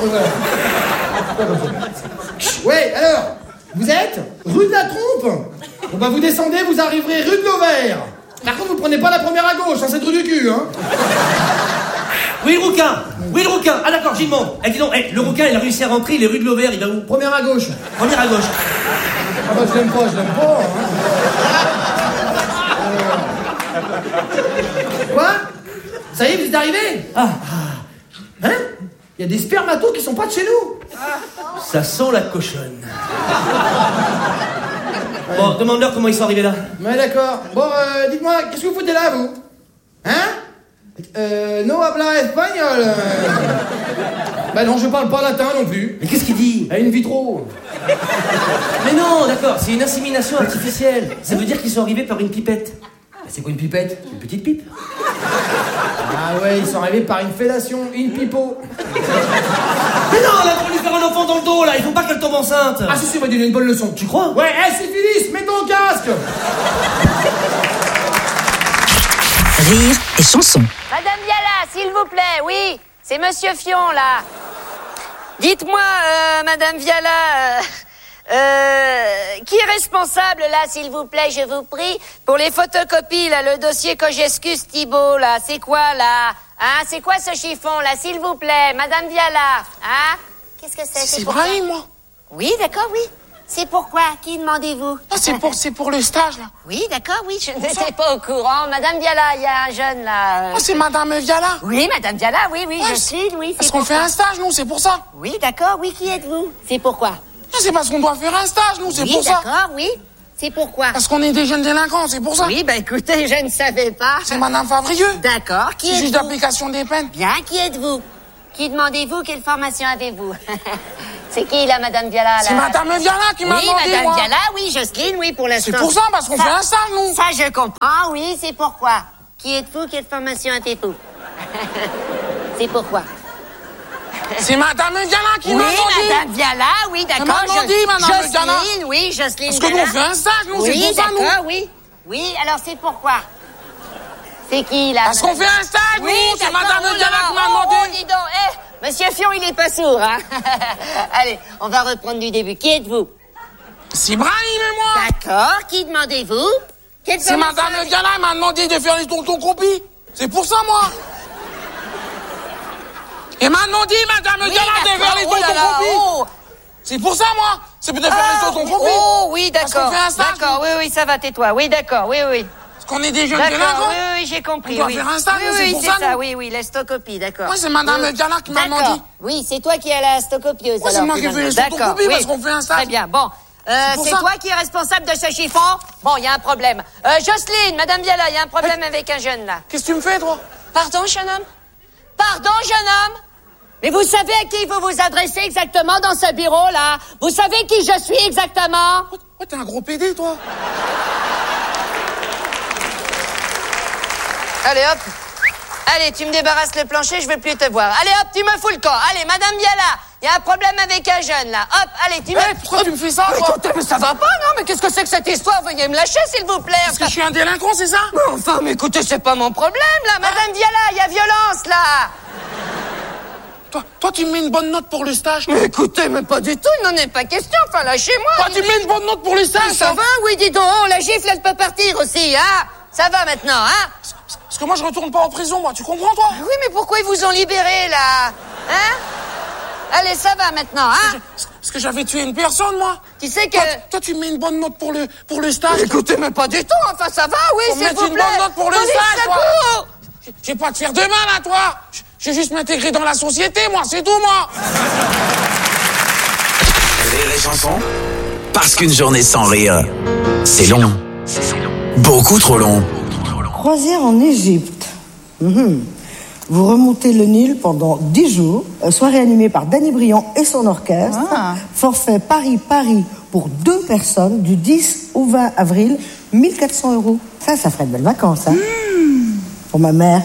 Ouais, alors, vous êtes rue de la Trompe. Bon, bah, vous descendez, vous arriverez rue de l'Auvert. Par contre, vous prenez pas la première à gauche, hein, c'est rue du cul, hein. Oui, le rouquin. Oui, le rouquin. Ah, d'accord, j'y demande. Eh, dis donc, hey, le rouquin, il a réussi à rentrer, il est rue de l'Auvert, il va où? Première à gauche. Première à gauche. Ah, bah, je l'aime pas, je l'aime pas, hein. Quoi? Ça y est, vous êtes arrivés? Ah. Hein? Il y a des spermatos qui sont pas de chez nous. Ça sent la cochonne. Bon, demande-leur comment ils sont arrivés là. Ouais, d'accord. Bon, euh, dites-moi, qu'est-ce que vous foutez là, vous? Hein? Euh, no habla espagnol. Bah non, je parle pas latin non plus. Mais qu'est-ce qu'il dit? In vitro. Mais non, d'accord, c'est une insémination artificielle. Ça veut dire qu'ils sont arrivés par une pipette. C'est quoi une pipette? Une petite pipe. Ah ouais, ils sont arrivés par une fellation, une pipeau. Mais non, là, pour lui faire un enfant dans le dos, là, il faut pas qu'elle tombe enceinte. Ah si, si, on va donner une bonne leçon. Tu crois? Ouais, hé, hey, syphilis, mets ton casque. Rire et chanson. Madame Viala, s'il vous plaît, oui, c'est Monsieur Fion, là. Dites-moi, euh, Madame Viala, euh, euh, qui est responsable, là, s'il vous plaît, je vous prie, pour les photocopies, là, le dossier Kogescus Thibault, là, c'est quoi, là? Hein, c'est quoi ce chiffon, là, s'il vous plaît, Madame Viala, hein? Qu'est-ce que c'est? C'est Brahim, moi. Oui, d'accord, oui. C'est pourquoi? Qui demandez-vous? Ah, c'est pour, c'est pour le stage, là. Oui, d'accord, oui, je n'étais pas au courant. Madame Viala, il y a un jeune, là. Ah, c'est Madame Viala? Oui, Madame Viala, oui, oui, ouais, je suis, oui, c'est parce qu'on fait un stage, nous, c'est pour ça. Oui, d'accord, oui, qui êtes-vous? C'est pourquoi? Ah, c'est parce qu'on doit faire un stage, nous, c'est oui, pour ça. Oui, d'accord, oui. C'est pourquoi? Parce qu'on est des jeunes délinquants, c'est pour ça. Oui, bah écoutez, je ne savais pas. C'est Madame Favrieux. D'accord, qui êtes-vous? Juge d'application des peines. Bien, qui êtes-vous? Qui demandez-vous? Quelle formation avez-vous? C'est qui, là, Madame Viala? C'est Madame Viala qui m'a oui, demandé, Madame moi. Viala, oui, Jocelyne, oui, pour l'instant. C'est pour ça, parce qu'on fait un stage, nous. Ça, je comprends, oui, c'est pourquoi. Qui êtes-vous? Quelle formation avez-vous? C'est pourquoi. C'est Madame Viala qui oui, m'a demandé. Oui, Madame Viala, oui, d'accord. Elle m'a demandé, Madame Viala. Jocelyne, oui, Jocelyne Parce que nous, on fait un stage, nous, oui, c'est pour ça, nous. Oui, d'accord, oui. Oui, alors c'est pourquoi. C'est qui, là? Parce qu'on fait un stage, oui, nous, c'est Madame oh, Viala qui m'a oh, demandé. Oh, dis donc, eh, Monsieur Fion, il est pas sourd, hein. Allez, on va reprendre du début. Qui êtes-vous? C'est Brahim et moi. D'accord, qui demandez-vous? C'est Madame Viala, elle m'a demandé de faire les tontons compis. C'est pour ça, moi. Elle m'a demandé, Madame oui, Viala, de faire les oh tontons compis. Oh. C'est pour ça, moi. C'est pour de faire ah, les tontons compis. Oh, oui, d'accord. D'accord, nous. oui, oui, ça va, tais-toi. Oui, d'accord, oui, oui. Parce qu'on est des jeunes délinquants. délinquants. Oui, oui, j'ai compris. On doit oui. faire un stage, oui, c'est oui, pour c'est ça, ça, nous. oui, oui, la stocopie, d'accord. Oui, c'est Madame oui. Viala qui m'a demandé. Oui, c'est toi qui es la stocopieuse. Oui, c'est moi qui fais les stocopies parce qu'on fait un stage. Très bien, bon. Euh, c'est toi qui es responsable de ce chiffon? Bon, il y a un problème. Euh, Jocelyne, Madame Viala, il y a un problème avec un jeune, là. Qu'est-ce que tu me fais, toi? Pardon, jeune homme? Pardon, jeune homme? Mais vous savez à qui il faut vous adresser exactement dans ce bureau-là? Vous savez qui je suis exactement? Ouais, t'es un gros pédé, toi. Allez, hop. Allez, tu me débarrasses le plancher, je veux plus te voir. Allez, hop, tu me fous le camp. Allez, Madame Viala, il y a un problème avec un jeune, là. Hop, allez, tu me... Hey, pourquoi tu me fais ça, mais, toi? mais ça va pas, non? Mais qu'est-ce que c'est que cette histoire? Veuillez me lâcher, s'il vous plaît. Parce que je suis un délinquant, c'est ça? Mais enfin, mais écoutez, c'est pas mon problème, là. Madame Viala, il y a violence, là. Toi, toi, tu me mets une bonne note pour le stage? Mais écoutez, mais pas du tout, il n'en est pas question. Enfin, lâchez-moi. Toi, tu me mets une bonne note pour le stage? Ça va? Oui, dis donc, oh, la gifle, elle peut partir aussi, hein? Ça va maintenant, hein? Parce que moi, je retourne pas en prison, moi. Tu comprends, toi? Oui, mais pourquoi ils vous ont libéré, là? Hein? Allez, ça va maintenant, hein? Parce que j'avais tué une personne, moi. Tu sais que... Toi, toi, tu me mets une bonne note pour le, pour le stage? Mais écoutez, mais pas du tout, enfin, ça va, oui, s'il vous plaît. Une bonne note pour le stage, toi. Je vais pas te faire de mal, à toi. Je vais juste m'intégrer dans la société, moi, c'est tout, moi. Rire et chanson, parce qu'une journée sans rire, c'est long. Beaucoup trop long. Croisière en Égypte. Mmh. Vous remontez le Nil pendant dix jours, euh, soirée animée par Danny Briand et son orchestre. Ah. Forfait Paris-Paris pour deux personnes du dix au vingt avril, mille quatre cents euros. Ça, ça ferait de belles vacances, hein? Mmh. Pour ma mère.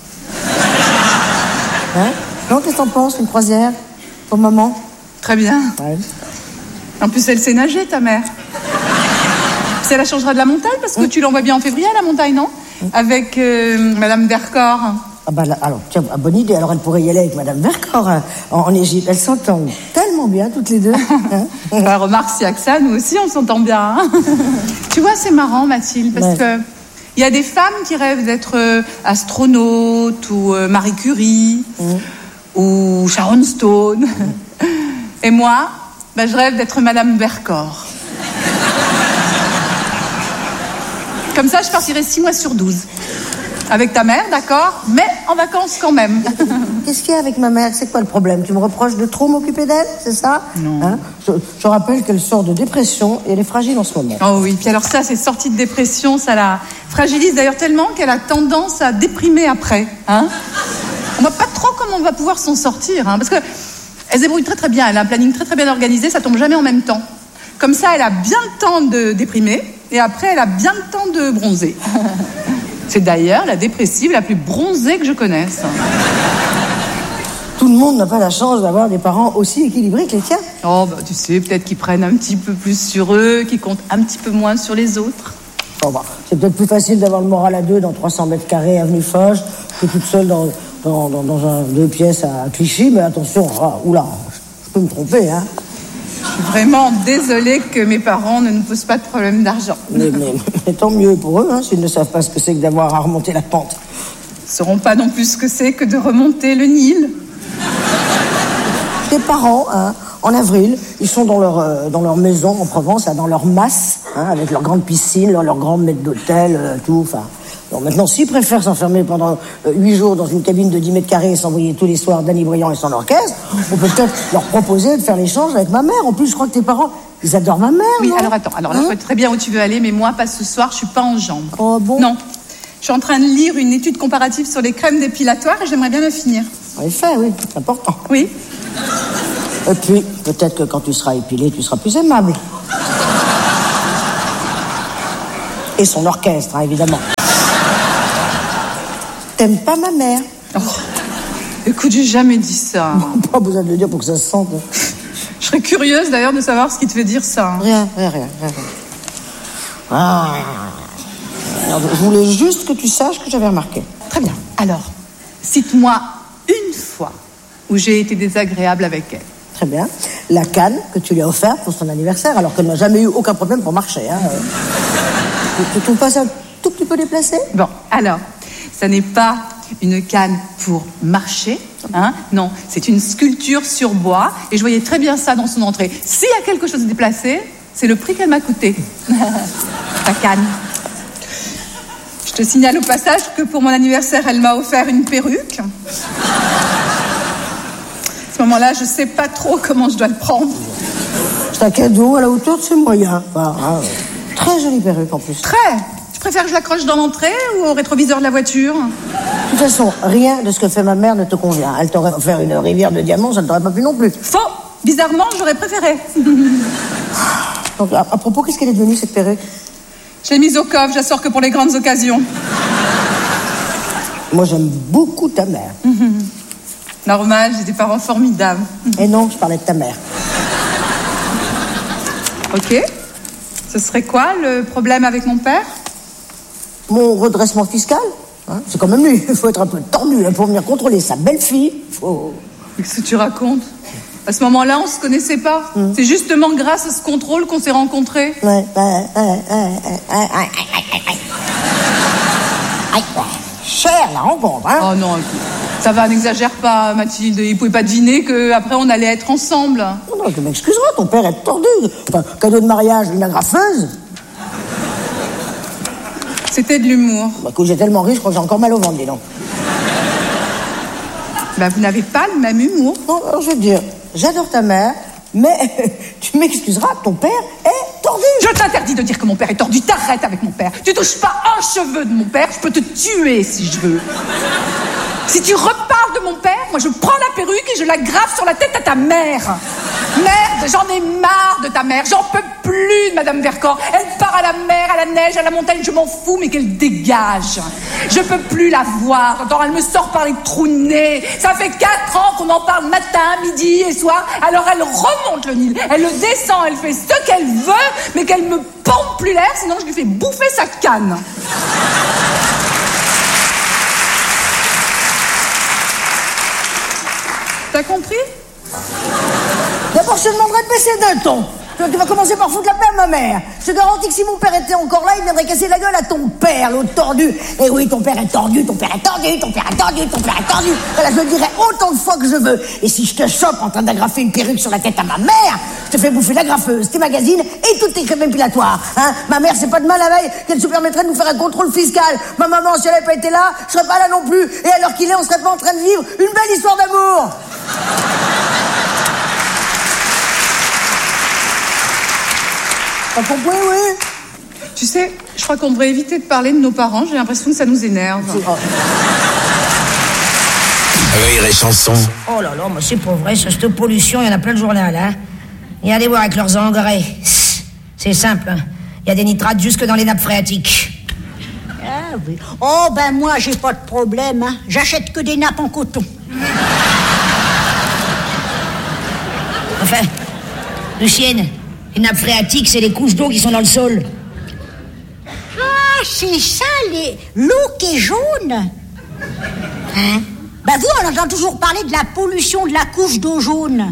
Hein? Non, qu'est-ce que t'en penses, une croisière? Pour maman? Très bien. Ouais. En plus, elle sait nager, ta mère. Puis elle la changera de la montagne, parce que mmh. tu l'envoies bien en février à la montagne, non? Mmh. Avec euh, Madame Vercors. Ah bah là, alors, tiens, bonne idée. Alors, elle pourrait y aller avec Madame Vercors hein, en, en Égypte. Elles s'entendent tellement bien, toutes les deux. Hein? Bah, remarque, si avec ça, nous aussi, on s'entend bien. Hein. Tu vois, c'est marrant, Mathilde, parce ouais. que il y a des femmes qui rêvent d'être euh, astronautes ou euh, Marie Curie mmh. ou Sharon Stone. Mmh. Et moi, bah, je rêve d'être Madame Vercors. Comme ça, je partirai six mois sur douze. Avec ta mère, d'accord, mais en vacances quand même. Qu'est-ce qu'il y a avec ma mère? C'est quoi le problème? Tu me reproches de trop m'occuper d'elle, c'est ça? Non. Hein? je, je rappelle qu'elle sort de dépression et elle est fragile en ce moment. Oh oui, puis alors ça, cette sortie de dépression, ça la fragilise d'ailleurs tellement qu'elle a tendance à déprimer après. Hein? On voit pas trop comment on va pouvoir s'en sortir, hein, parce que elle se débrouille très très bien, elle a un planning très très bien organisé, ça tombe jamais en même temps. Comme ça, elle a bien le temps de déprimer et après, elle a bien le temps de bronzer. C'est d'ailleurs la dépressive la plus bronzée que je connaisse. Tout le monde n'a pas la chance d'avoir des parents aussi équilibrés que les tiens. Oh, bah, tu sais, peut-être qu'ils prennent un petit peu plus sur eux, qu'ils comptent un petit peu moins sur les autres. Oh, bah, c'est peut-être plus facile d'avoir le moral à deux dans trois cents mètres carrés avenue Foch que toute seule dans, dans, dans, dans un deux pièces à Clichy. Mais attention, ah, oula, je peux me tromper, hein. Je suis vraiment désolée que mes parents ne nous posent pas de problème d'argent. Mais, mais, mais tant mieux pour eux, hein, s'ils ne savent pas ce que c'est que d'avoir à remonter la pente. Ils ne sauront pas non plus ce que c'est que de remonter le Nil. Tes parents, hein, en avril, ils sont dans leur, euh, dans leur maison en Provence, là, dans leur masse, hein, avec leur grande piscine, leur, leur grand maître d'hôtel, euh, tout, enfin... Bon, maintenant, s'ils préfèrent s'enfermer pendant huit euh, jours dans une cabine de dix mètres carrés et s'envoyer tous les soirs Danny Briand et son orchestre, on peut peut-être leur proposer de faire l'échange avec ma mère. En plus, je crois que tes parents, Ils adorent ma mère. Oui, non alors attends. Alors là, Hein je vois très bien où tu veux aller, mais moi, pas ce soir, je suis pas en jambes. Oh bon? Non. Je suis en train de lire une étude comparative sur les crèmes dépilatoires et j'aimerais bien la finir. En effet, oui, c'est important. Oui. Et puis, peut-être que quand tu seras épilé, tu seras plus aimable. Et son orchestre, hein, évidemment. T'aimes pas ma mère? Oh. Écoute, j'ai jamais dit ça. Bon, pas besoin de le dire pour que ça se sente. Je serais curieuse d'ailleurs de savoir ce qui te fait dire ça. Rien, rien, rien, rien. Ah. Alors, je voulais juste que tu saches que j'avais remarqué. Très bien. Alors, cite-moi une fois où j'ai été désagréable avec elle. Très bien. La canne que tu lui as offerte pour son anniversaire, alors qu'elle n'a jamais eu aucun problème pour marcher. Hein. Tu trouves pas ça un tout petit peu déplacé? Bon, alors, ça n'est pas une canne pour marcher, hein? Non, c'est une sculpture sur bois, et je voyais très bien ça dans son entrée. S'il y a quelque chose de déplacé, c'est le prix qu'elle m'a coûté. Ta canne. Je te signale au passage que pour mon anniversaire, elle m'a offert une perruque. À ce moment-là, je sais pas trop comment je dois le prendre. C'est un cadeau à la hauteur de ses moyens. Bah, hein, très jolie perruque en plus. Très. Tu préfères que je l'accroche dans l'entrée ou au rétroviseur de la voiture? De toute façon, rien de ce que fait ma mère ne te convient. Elle t'aurait offert une rivière de diamants, ça ne t'aurait pas plu non plus. Faux. Bizarrement, j'aurais préféré. Donc, à, à propos, qu'est-ce qu'elle est devenue, cette perruque? Je l'ai mise au coffre, je la sors que pour les grandes occasions. Moi, j'aime beaucoup ta mère. Mmh. Normal, j'ai des parents formidables. Et non, je parlais de ta mère. Ok. Ce serait quoi le problème avec mon père? Mon redressement fiscal, hein, c'est quand même lui. Il faut être un peu tendu hein, pour venir contrôler sa belle-fille. Faut... Qu'est-ce que tu racontes? À ce moment-là, on se connaissait pas. Mmh. C'est justement grâce à ce contrôle qu'on s'est rencontrés. Ouais, ouais, ouais, ouais, ouais, ouais, ouais, ouais. Cher la rencontre, hein? Oh non, écoute, ça va, n'exagère pas, Mathilde. Il pouvait pas deviner qu'après on allait être ensemble. Non, non, tu m'excuseras, ton père est tordu. Enfin, cadeau de mariage, une agrafeuse. C'était de l'humour. Bah, écoute, j'ai tellement ri, je crois que j'ai encore mal au ventre, dis donc. Bah, vous n'avez pas le même humour. Non, alors je veux te dire, j'adore ta mère, mais tu m'excuseras, ton père est tordu. Je t'interdis de dire que mon père est tordu. T'arrêtes avec mon père. Tu touches pas un cheveu de mon père, je peux te tuer si je veux. Si tu reparles de mon père, moi je prends la perruque et je la grave sur la tête à ta mère. Merde, j'en ai marre de ta mère. J'en peux plus de Madame Vercors. Elle part à la mer, à la neige, à la montagne, je m'en fous, mais qu'elle dégage. Je peux plus la voir. Attends, elle me sort par les trous de nez. Ça fait quatre ans qu'on en parle matin, midi et soir. Alors elle remonte le Nil. Elle le descend, elle fait ce qu'elle veut, mais qu'elle me pompe plus l'air, sinon je lui fais bouffer sa canne. T'as compris? D'abord, je te demanderai de baisser d'un ton. Tu vas commencer par foutre la paix à ma mère. Je te garantis que si mon père était encore là, il viendrait casser la gueule à ton père, l'autre tordu. Et oui, ton père est tordu, ton père est tordu, ton père est tordu, ton père est tordu. Voilà, je le dirai autant de fois que je veux. Et si je te chope en train d'agrafer une perruque sur la tête à ma mère, je te fais bouffer l'agrafeuse, tes magazines et toutes tes crèmes épilatoires. Hein? Ma mère, c'est pas demain la veille qu'elle se permettrait de nous faire un contrôle fiscal. Ma maman, si elle n'avait pas été là, je serais pas là non plus. Et à l'heure qu'il est, on serait pas en train de vivre une belle histoire d'amour. Pas compris, oui. Tu sais, je crois qu'on devrait éviter de parler de nos parents. J'ai l'impression que ça nous énerve. Rire et chanson. Oh là là, mais c'est pas vrai, ça, cette pollution, il y en a plein de journal, hein. Et allez voir avec leurs engrais. C'est simple, hein. Il y a des nitrates jusque dans les nappes phréatiques. Ah oui. Oh ben moi, j'ai pas de problème, hein. J'achète que des nappes en coton. Enfin, Lucienne, les nappes phréatiques, c'est les couches d'eau qui sont dans le sol. Ah, c'est ça, les... l'eau qui est jaune. Hein? Ben vous, on entend toujours parler de la pollution de la couche d'eau jaune.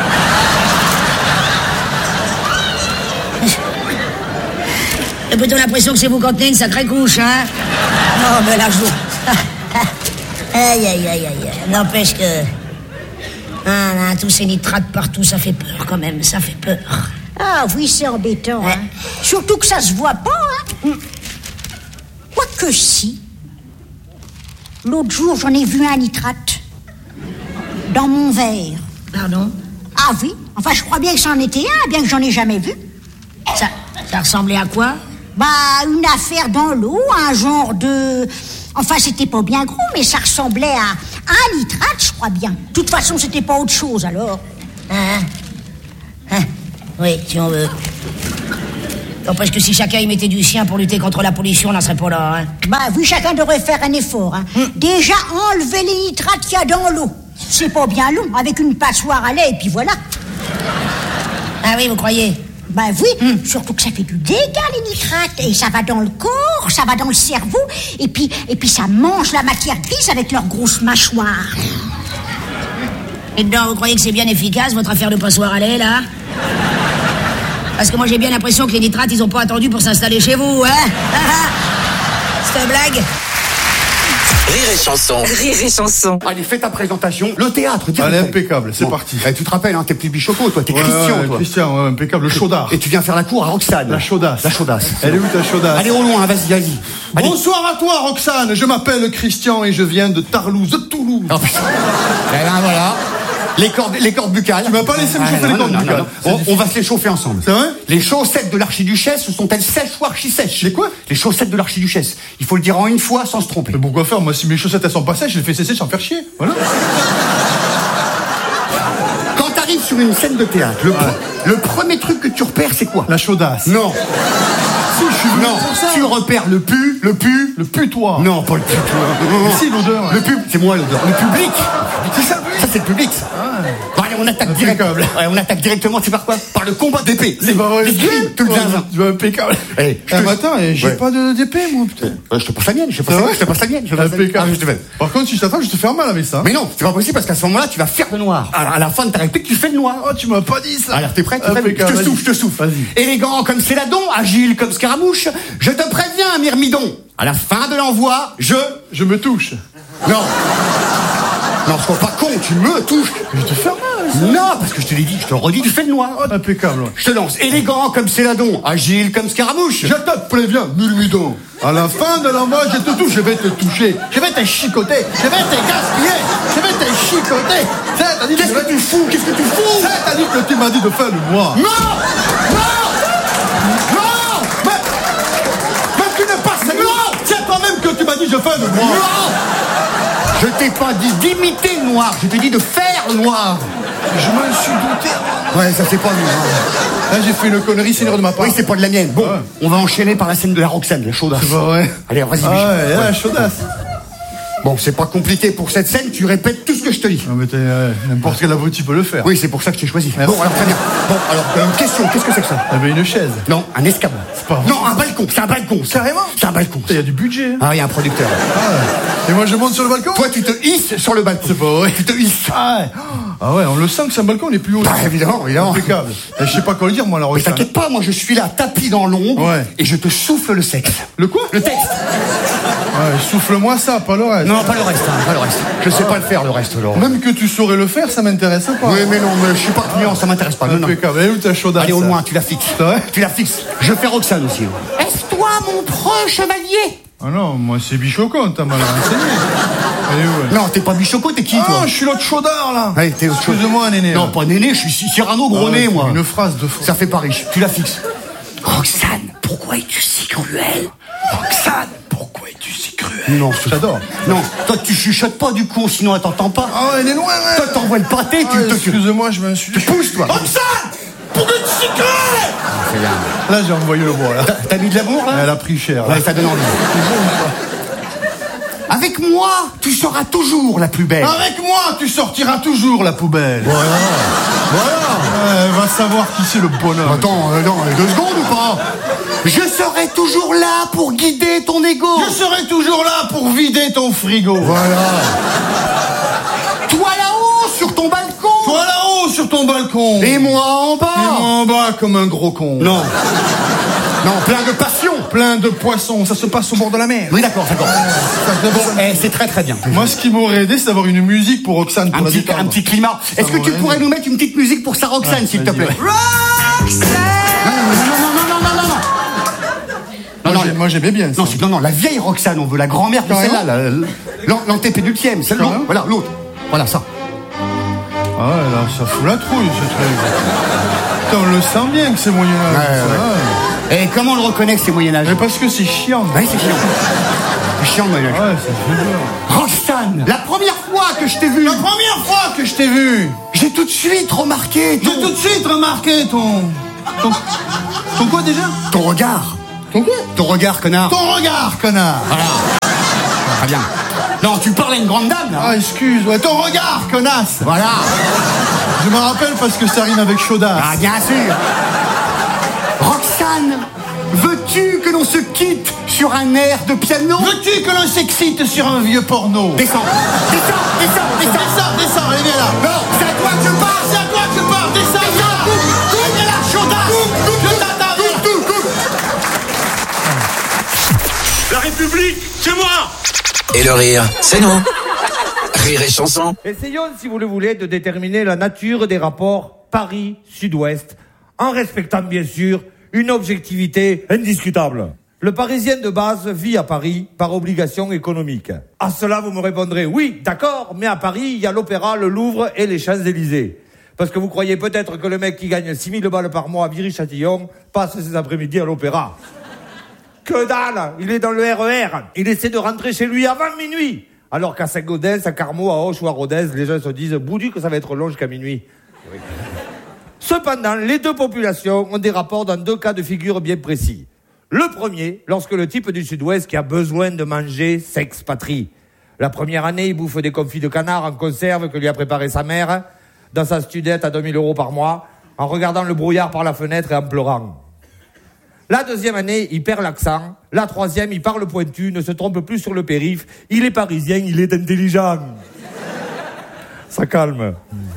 J'ai plutôt l'impression que c'est vous contenez une sacrée couche, hein. Non, mais là, je vous... Aïe, aïe, aïe, aïe. N'empêche que... Ah, là, tous ces nitrates partout, ça fait peur quand même, ça fait peur. Ah oui, c'est embêtant, ouais. Hein. Surtout que ça se voit pas, hein. Mm. Quoique si. L'autre jour, j'en ai vu un nitrate. Dans mon verre. Pardon? Ah oui, Enfin, je crois bien que c'en était un, bien que j'en ai jamais vu. Ça, ça ressemblait à quoi? Bah, une affaire dans l'eau, un genre de... Enfin, c'était pas bien gros, mais ça ressemblait à un nitrate, je crois bien. De toute façon, c'était pas autre chose, alors. Hein? Hein? Oui, si on veut. Non, parce que si chacun y mettait du sien pour lutter contre la pollution, on n'en serait pas là, hein. Bah, oui, chacun devrait faire un effort, hein. Hum. Déjà, enlever les nitrates qu'il y a dans l'eau. C'est pas bien long, avec une passoire à lait, et puis voilà. Ah oui, vous croyez? Ben oui, hum. Surtout que ça fait du dégât, les nitrates, et ça va dans le corps, ça va dans le cerveau, et puis, et puis ça mange la matière grise avec leurs grosses mâchoires. Et dedans, vous croyez que c'est bien efficace, votre affaire de passoire à lait, là? Parce que moi, j'ai bien l'impression que les nitrates, ils ont pas attendu pour s'installer chez vous, hein? C'est une blague? Rire et chanson. Rire et chanson. Allez, fais ta présentation. Le théâtre, dis. Allez, impeccable, c'est bon. Parti. Eh, tu te rappelles, hein, t'es plus Bichoco, toi, t'es ouais, Christian, ouais, toi. Christian, ouais, impeccable, le chaudard. Et tu viens faire la cour à Roxane. La chaudasse. La chaudasse. Elle est où ta chaudasse? Allez au loin, vas-y, vas-y. Allez. Bonsoir à toi, Roxane. Je m'appelle Christian et je viens de Tarlouse, de Toulouse. Oh, putain. Eh ben, voilà. Les cordes, les cordes buccales. Tu vas pas laisser me chauffer ah, les cordes buccales. On, on va se les chauffer ensemble. C'est vrai? Les chaussettes de l'archiduchesse sont-elles sèches ou archi-sèches? Les quoi? Les chaussettes de l'archiduchesse. Il faut le dire en une fois sans se tromper. Mais pourquoi faire? Moi, si mes chaussettes elles sont pas sèches, je les fais sécher sans faire chier. Voilà. Quand t'arrives sur une scène de théâtre, le, ouais. le premier truc que tu repères, c'est quoi? La chaudasse. Non. Si, je suis venu non, pour ça. Tu repères le pu, le pu, le putoir. Non, pas le putoir. Mais si, l'odeur. Ouais. Le pub, c'est moi l'odeur. Le public. C'est ça, ça c'est le public. Ça. Ah. Bon, allez, on attaque directement. Ouais, on attaque directement, c'est par quoi? Par le combat d'épée. C'est pas vrai. L'escrime, tout le zinzin. Tu vas impeccable. Eh, ah, te... attends, j'ai ouais. pas d'épée, moi, putain. Euh, je te passe la mienne, je te passe la mienne, je te passe la mienne. Impeccable. Ah, je te fais. Par contre, si je t'attrape, je te fais mal avec ça. Mais non, c'est pas possible parce qu'à ce moment-là, tu vas faire le noir. Alors, à la fin de ta réplique, tu fais le noir. Oh, tu m'as pas dit ça. Alors, t'es prêt? Je te souffle, je te souffle. Élégant comme Céladon, agile comme Scaramouche, je te préviens, Myrmidon. À la fin de l'envoi, je... Je me touche. Non. Non, sois pas con, tu me touches. Je te fais mal. Non, parce que je te l'ai dit, je te le redis, tu fais le noir. Oh, impeccable. Je te lance, élégant comme Céladon, agile comme Scaramouche. Je te préviens, Myrmidon. À la fin de l'envoi, je te touche, je vais te toucher. Je vais te chicoter. Je vais te gaspiller. Je vais te chicoter. Qu'est-ce que tu fous? Qu'est-ce que tu fous? T'as dit que tu m'as dit de faire le noir. Non. Non. Non. Mais, mais tu n'es pas sérieux. Non. C'est toi-même que tu m'as dit je fais le noir. Non. Je t'ai pas dit d'imiter le noir, je t'ai dit de faire le noir. Je m'en suis douté. Ouais, ça c'est pas mieux. Là, j'ai fait une connerie, c'est l'heure de ma part. Oui, c'est pas de la mienne. Bon, ouais. On va enchaîner par la scène de la Roxane, la chaudasse. C'est pas vrai. Allez, vas-y. Ah ouais, ouais, la chaudasse. Bon, c'est pas compliqué pour cette scène, tu répètes tout ce que je te dis. Non, mais t'es, euh, n'importe quel abruti peut le faire. Oui, c'est pour ça que je t'ai choisi. Merci. Bon, alors très bien. Bon, alors, euh, question, qu'est-ce que c'est que ça? Eh ben, une chaise. Non, un escabeau. C'est pas vrai. Non, un balcon, c'est un balcon. Carrément? C'est un balcon. Il y a du budget. Hein. Ah, il y a un producteur. Ah ouais. Et moi, je monte sur le balcon? Toi, tu te hisses sur le balcon. C'est pas vrai. Tu te hisses. Ah ouais. Ah ouais, on le sent que c'est un balcon, on est plus haut. Bah, évidemment, évidemment. Impeccable. Et je sais pas quoi le dire, moi, la Mais t'inquiète pas, moi, je suis là, tapis dans l'ombre. Ouais. Et je te souffle le sexe. Le quoi? Le texte. Ouais, souffle-moi ça, pas le reste. Non, pas le reste, hein, pas le reste. Je sais ah. pas le faire, le reste, Laurent. Même que tu saurais le faire, ça m'intéresse pas. Oui, mais non, mais je suis pas client, ah. ça m'intéresse pas. Non, impeccable. non. Et où ta chaudasse? Allez, au loin, tu la fixes. C'est vrai? Tu la fixes. Je fais Roxane aussi. Est-ce toi, mon proche chevalier? Ah non, moi, c'est Bichoco, t'as mal renseigné. Allez, ouais. Non, t'es pas Bichoco, t'es qui, toi? Ah, je suis l'autre chaudard, là. Allez, t'es l'autre chaudard. Excuse-moi, néné. Non, pas néné, je suis Cyrano gros nez, ah, moi. Une phrase de fou. Ça fait pas riche. Tu la fixes. Roxane, pourquoi es-tu si cruel? Roxane, pourquoi es-tu si cruel? Non, j'adore. Non, toi, tu chuchotes pas, du coup, sinon elle t'entend pas. Ah, elle est loin, ouais. Toi, t'envoies le pâté, ah, tu te... Excuse-moi, je me suis... Tu pousses, toi. Roxane! Pourquoi tu es si cruel? Là, j'ai envoyé le bois, là. T'as mis de l'amour, là? Elle a pris cher, là. Ouais, ça donne envie. Avec moi, tu seras toujours la plus belle. Avec moi, tu sortiras toujours la poubelle. Voilà. Voilà. Elle va savoir qui c'est le bonhomme. Attends, euh, non, deux secondes ou pas? Je serai toujours là pour guider ton ego. Je serai toujours là pour vider ton frigo. Voilà. Toi là-haut, sur ton balcon. Toi là-haut, sur ton balcon. Et moi en bas. Et moi en bas, comme un gros con. Non. Non, plein de passion. Plein de poissons, ça se passe au bord de la mer. Oui, d'accord, d'accord. Bon, eh, c'est très très bien. Moi, ce qui m'aurait aidé, c'est d'avoir une musique pour Roxane. Pour un, petit, un petit climat. Est-ce que tu pourrais nous mettre une petite musique pour sa Roxane, ouais, s'il te plaît? Roxane! Non, non, non, non, non, non, non. Non, non, moi j'aimais bien ça. Non, non, non, la vieille Roxane, on veut la grand-mère de celle-là, l'antépénultième, celle-là. Voilà, l'autre. Voilà, ça. Ah ouais, là, ça fout la trouille, ce truc. Putain, on le sent bien que c'est Moyen-Âge. Ouais, ouais. Ouais. Et comment on le reconnaît que c'est Moyen-Âge? Mais parce que c'est chiant. Ouais, c'est chiant. C'est chiant, Moyen-Âge. Ouais, ça fait peur. Roxane, la première fois que je t'ai vu. La première fois que je t'ai vu. J'ai tout de suite remarqué ton... J'ai tout de suite remarqué ton... Ton, ton quoi déjà? Ton regard. Ton quoi? Ton regard, connard. Ton regard, connard. Voilà. Très bien. Non, tu parles à une grande dame, là. Ah, excuse, ouais, ton regard, connasse. Voilà. Je me rappelle parce que ça rime avec chaudasse. Ah, bien sûr. Roxane, veux-tu que l'on se quitte sur un air de piano? Veux-tu que l'on s'excite sur un vieux porno? Descends, descends, descends, descends. Descends, descends, allez, viens là. Non, c'est à toi que je parle, c'est à toi que je parle. Descends, descends. Coupe, coupe, coupe, la chaudasse. Coupe, coupe, je t'attends. Coupe, coupe, coupe. La République, c'est moi. Et le rire, c'est nous. Rire et chanson. Essayons, si vous le voulez, de déterminer la nature des rapports Paris-Sud-Ouest, en respectant bien sûr une objectivité indiscutable. Le Parisien de base vit à Paris par obligation économique. À cela, vous me répondrez, oui, d'accord, mais à Paris, il y a l'Opéra, le Louvre et les Champs-Élysées. Parce que vous croyez peut-être que le mec qui gagne six mille balles par mois à Viry-Châtillon passe ses après-midi à l'Opéra. Que dalle! Il est dans le R E R. Il essaie de rentrer chez lui avant minuit. Alors qu'à Saint-Gaudens, à Carmaux, à Auch ou à Rodez, les gens se disent, boudu que ça va être long jusqu'à minuit. Oui. Cependant, les deux populations ont des rapports dans deux cas de figure bien précis. Le premier, lorsque le type du Sud-Ouest qui a besoin de manger s'expatrie. La première année, il bouffe des confits de canard en conserve que lui a préparé sa mère, dans sa studette à deux mille euros par mois, en regardant le brouillard par la fenêtre et en pleurant. La deuxième année, il perd l'accent. La troisième, il parle pointu, ne se trompe plus sur le périph'. Il est parisien, il est intelligent. Ça calme.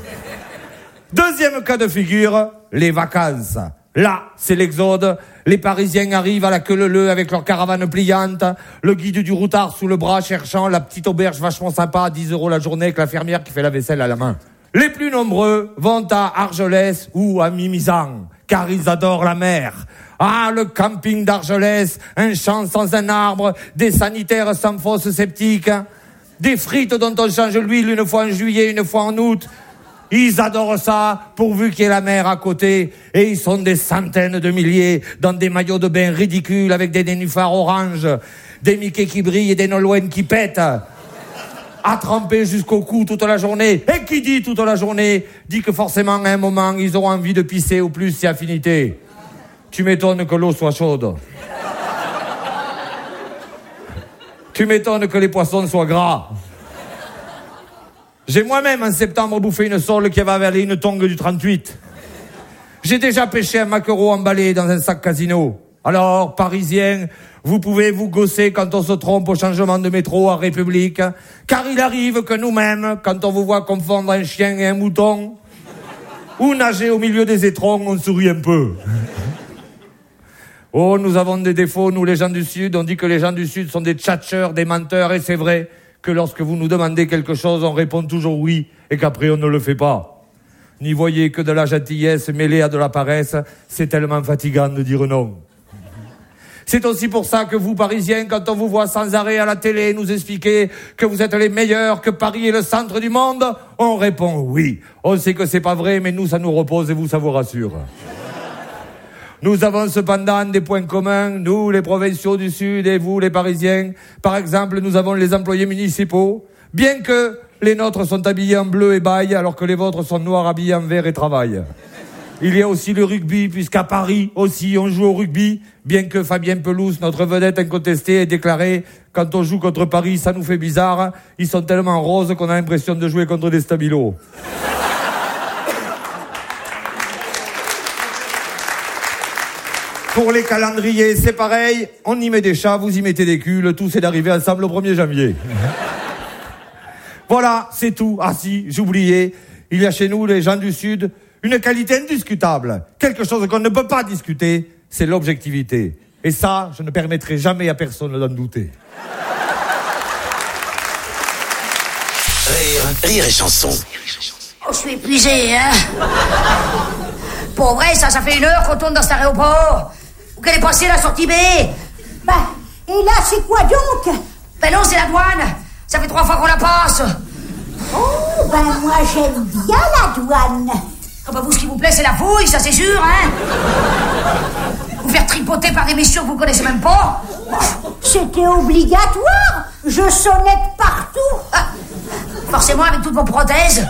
Deuxième cas de figure, les vacances. Là, c'est l'exode. Les Parisiens arrivent à la queue leu avec leur caravane pliante, le guide du routard sous le bras cherchant la petite auberge vachement sympa à dix euros la journée avec la fermière qui fait la vaisselle à la main. Les plus nombreux vont à Argelès ou à Mimizan, car ils adorent la mer. Ah, le camping d'Argelès, un champ sans un arbre, des sanitaires sans fosse septique, des frites dont on change l'huile une fois en juillet, une fois en août. Ils adorent ça, pourvu qu'il y ait la mer à côté. Et ils sont des centaines de milliers dans des maillots de bain ridicules avec des nénuphars oranges, des Mickey qui brillent et des Nolwenn qui pètent. À tremper jusqu'au cou toute la journée. Et qui dit toute la journée, dit que forcément à un moment, ils auront envie de pisser au plus si affinité. Tu m'étonnes que l'eau soit chaude. Tu m'étonnes que les poissons soient gras. J'ai moi-même en septembre bouffé une sole qui avait avalé une tongue du trente-huit. J'ai déjà pêché un maquereau emballé dans un sac casino. Alors, Parisiens, vous pouvez vous gausser quand on se trompe au changement de métro à République, car il arrive que nous-mêmes, quand on vous voit confondre un chien et un mouton, ou nager au milieu des étrons, on sourit un peu. Oh, nous avons des défauts, nous les gens du Sud. On dit que les gens du Sud sont des tchatcheurs, des menteurs, et c'est vrai que lorsque vous nous demandez quelque chose, on répond toujours oui, et qu'après on ne le fait pas. N'y voyez que de la gentillesse mêlée à de la paresse, c'est tellement fatigant de dire non. C'est aussi pour ça que vous, Parisiens, quand on vous voit sans arrêt à la télé nous expliquer que vous êtes les meilleurs, que Paris est le centre du monde, on répond oui. On sait que c'est pas vrai, mais nous, ça nous repose et vous, ça vous rassure. Nous avons cependant des points communs, nous, les provinciaux du Sud, et vous, les Parisiens. Par exemple, nous avons les employés municipaux, bien que les nôtres sont habillés en bleu et baille, alors que les vôtres sont noirs habillés en vert et travaillent. Il y a aussi le rugby, puisqu'à Paris aussi on joue au rugby, bien que Fabien Pelouse, notre vedette incontestée, ait déclaré « Quand on joue contre Paris, ça nous fait bizarre, ils sont tellement roses qu'on a l'impression de jouer contre des stabilos. » Pour les calendriers, c'est pareil, on y met des chats, vous y mettez des culs, le tout c'est d'arriver ensemble au premier janvier. Voilà, c'est tout. Ah si, j'oubliais, il y a chez nous, les gens du Sud, une qualité indiscutable, quelque chose qu'on ne peut pas discuter, c'est l'objectivité. Et ça, je ne permettrai jamais à personne d'en douter. Rire, rire et chanson. Oh, je suis épuisé, hein. Pour vrai, ça, ça fait une heure qu'on tourne dans cet aéroport. Où qu'elle est passée, la sortie B? Bah, et là, c'est quoi donc? Ben non, c'est la douane. Ça fait trois fois qu'on la passe. Oh, ben, moi, j'aime bien la douane. Ah bah vous, ce qui vous plaît, c'est la fouille, ça c'est sûr, hein. Vous faire tripoter par des messieurs que vous connaissez même pas. C'était obligatoire. Je sonnais partout. Ah, forcément avec toutes vos prothèses.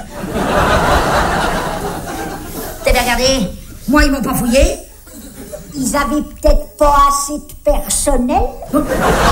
T'as bien regardé? Moi, ils m'ont pas fouillé. Ils avaient peut-être pas assez de personnel.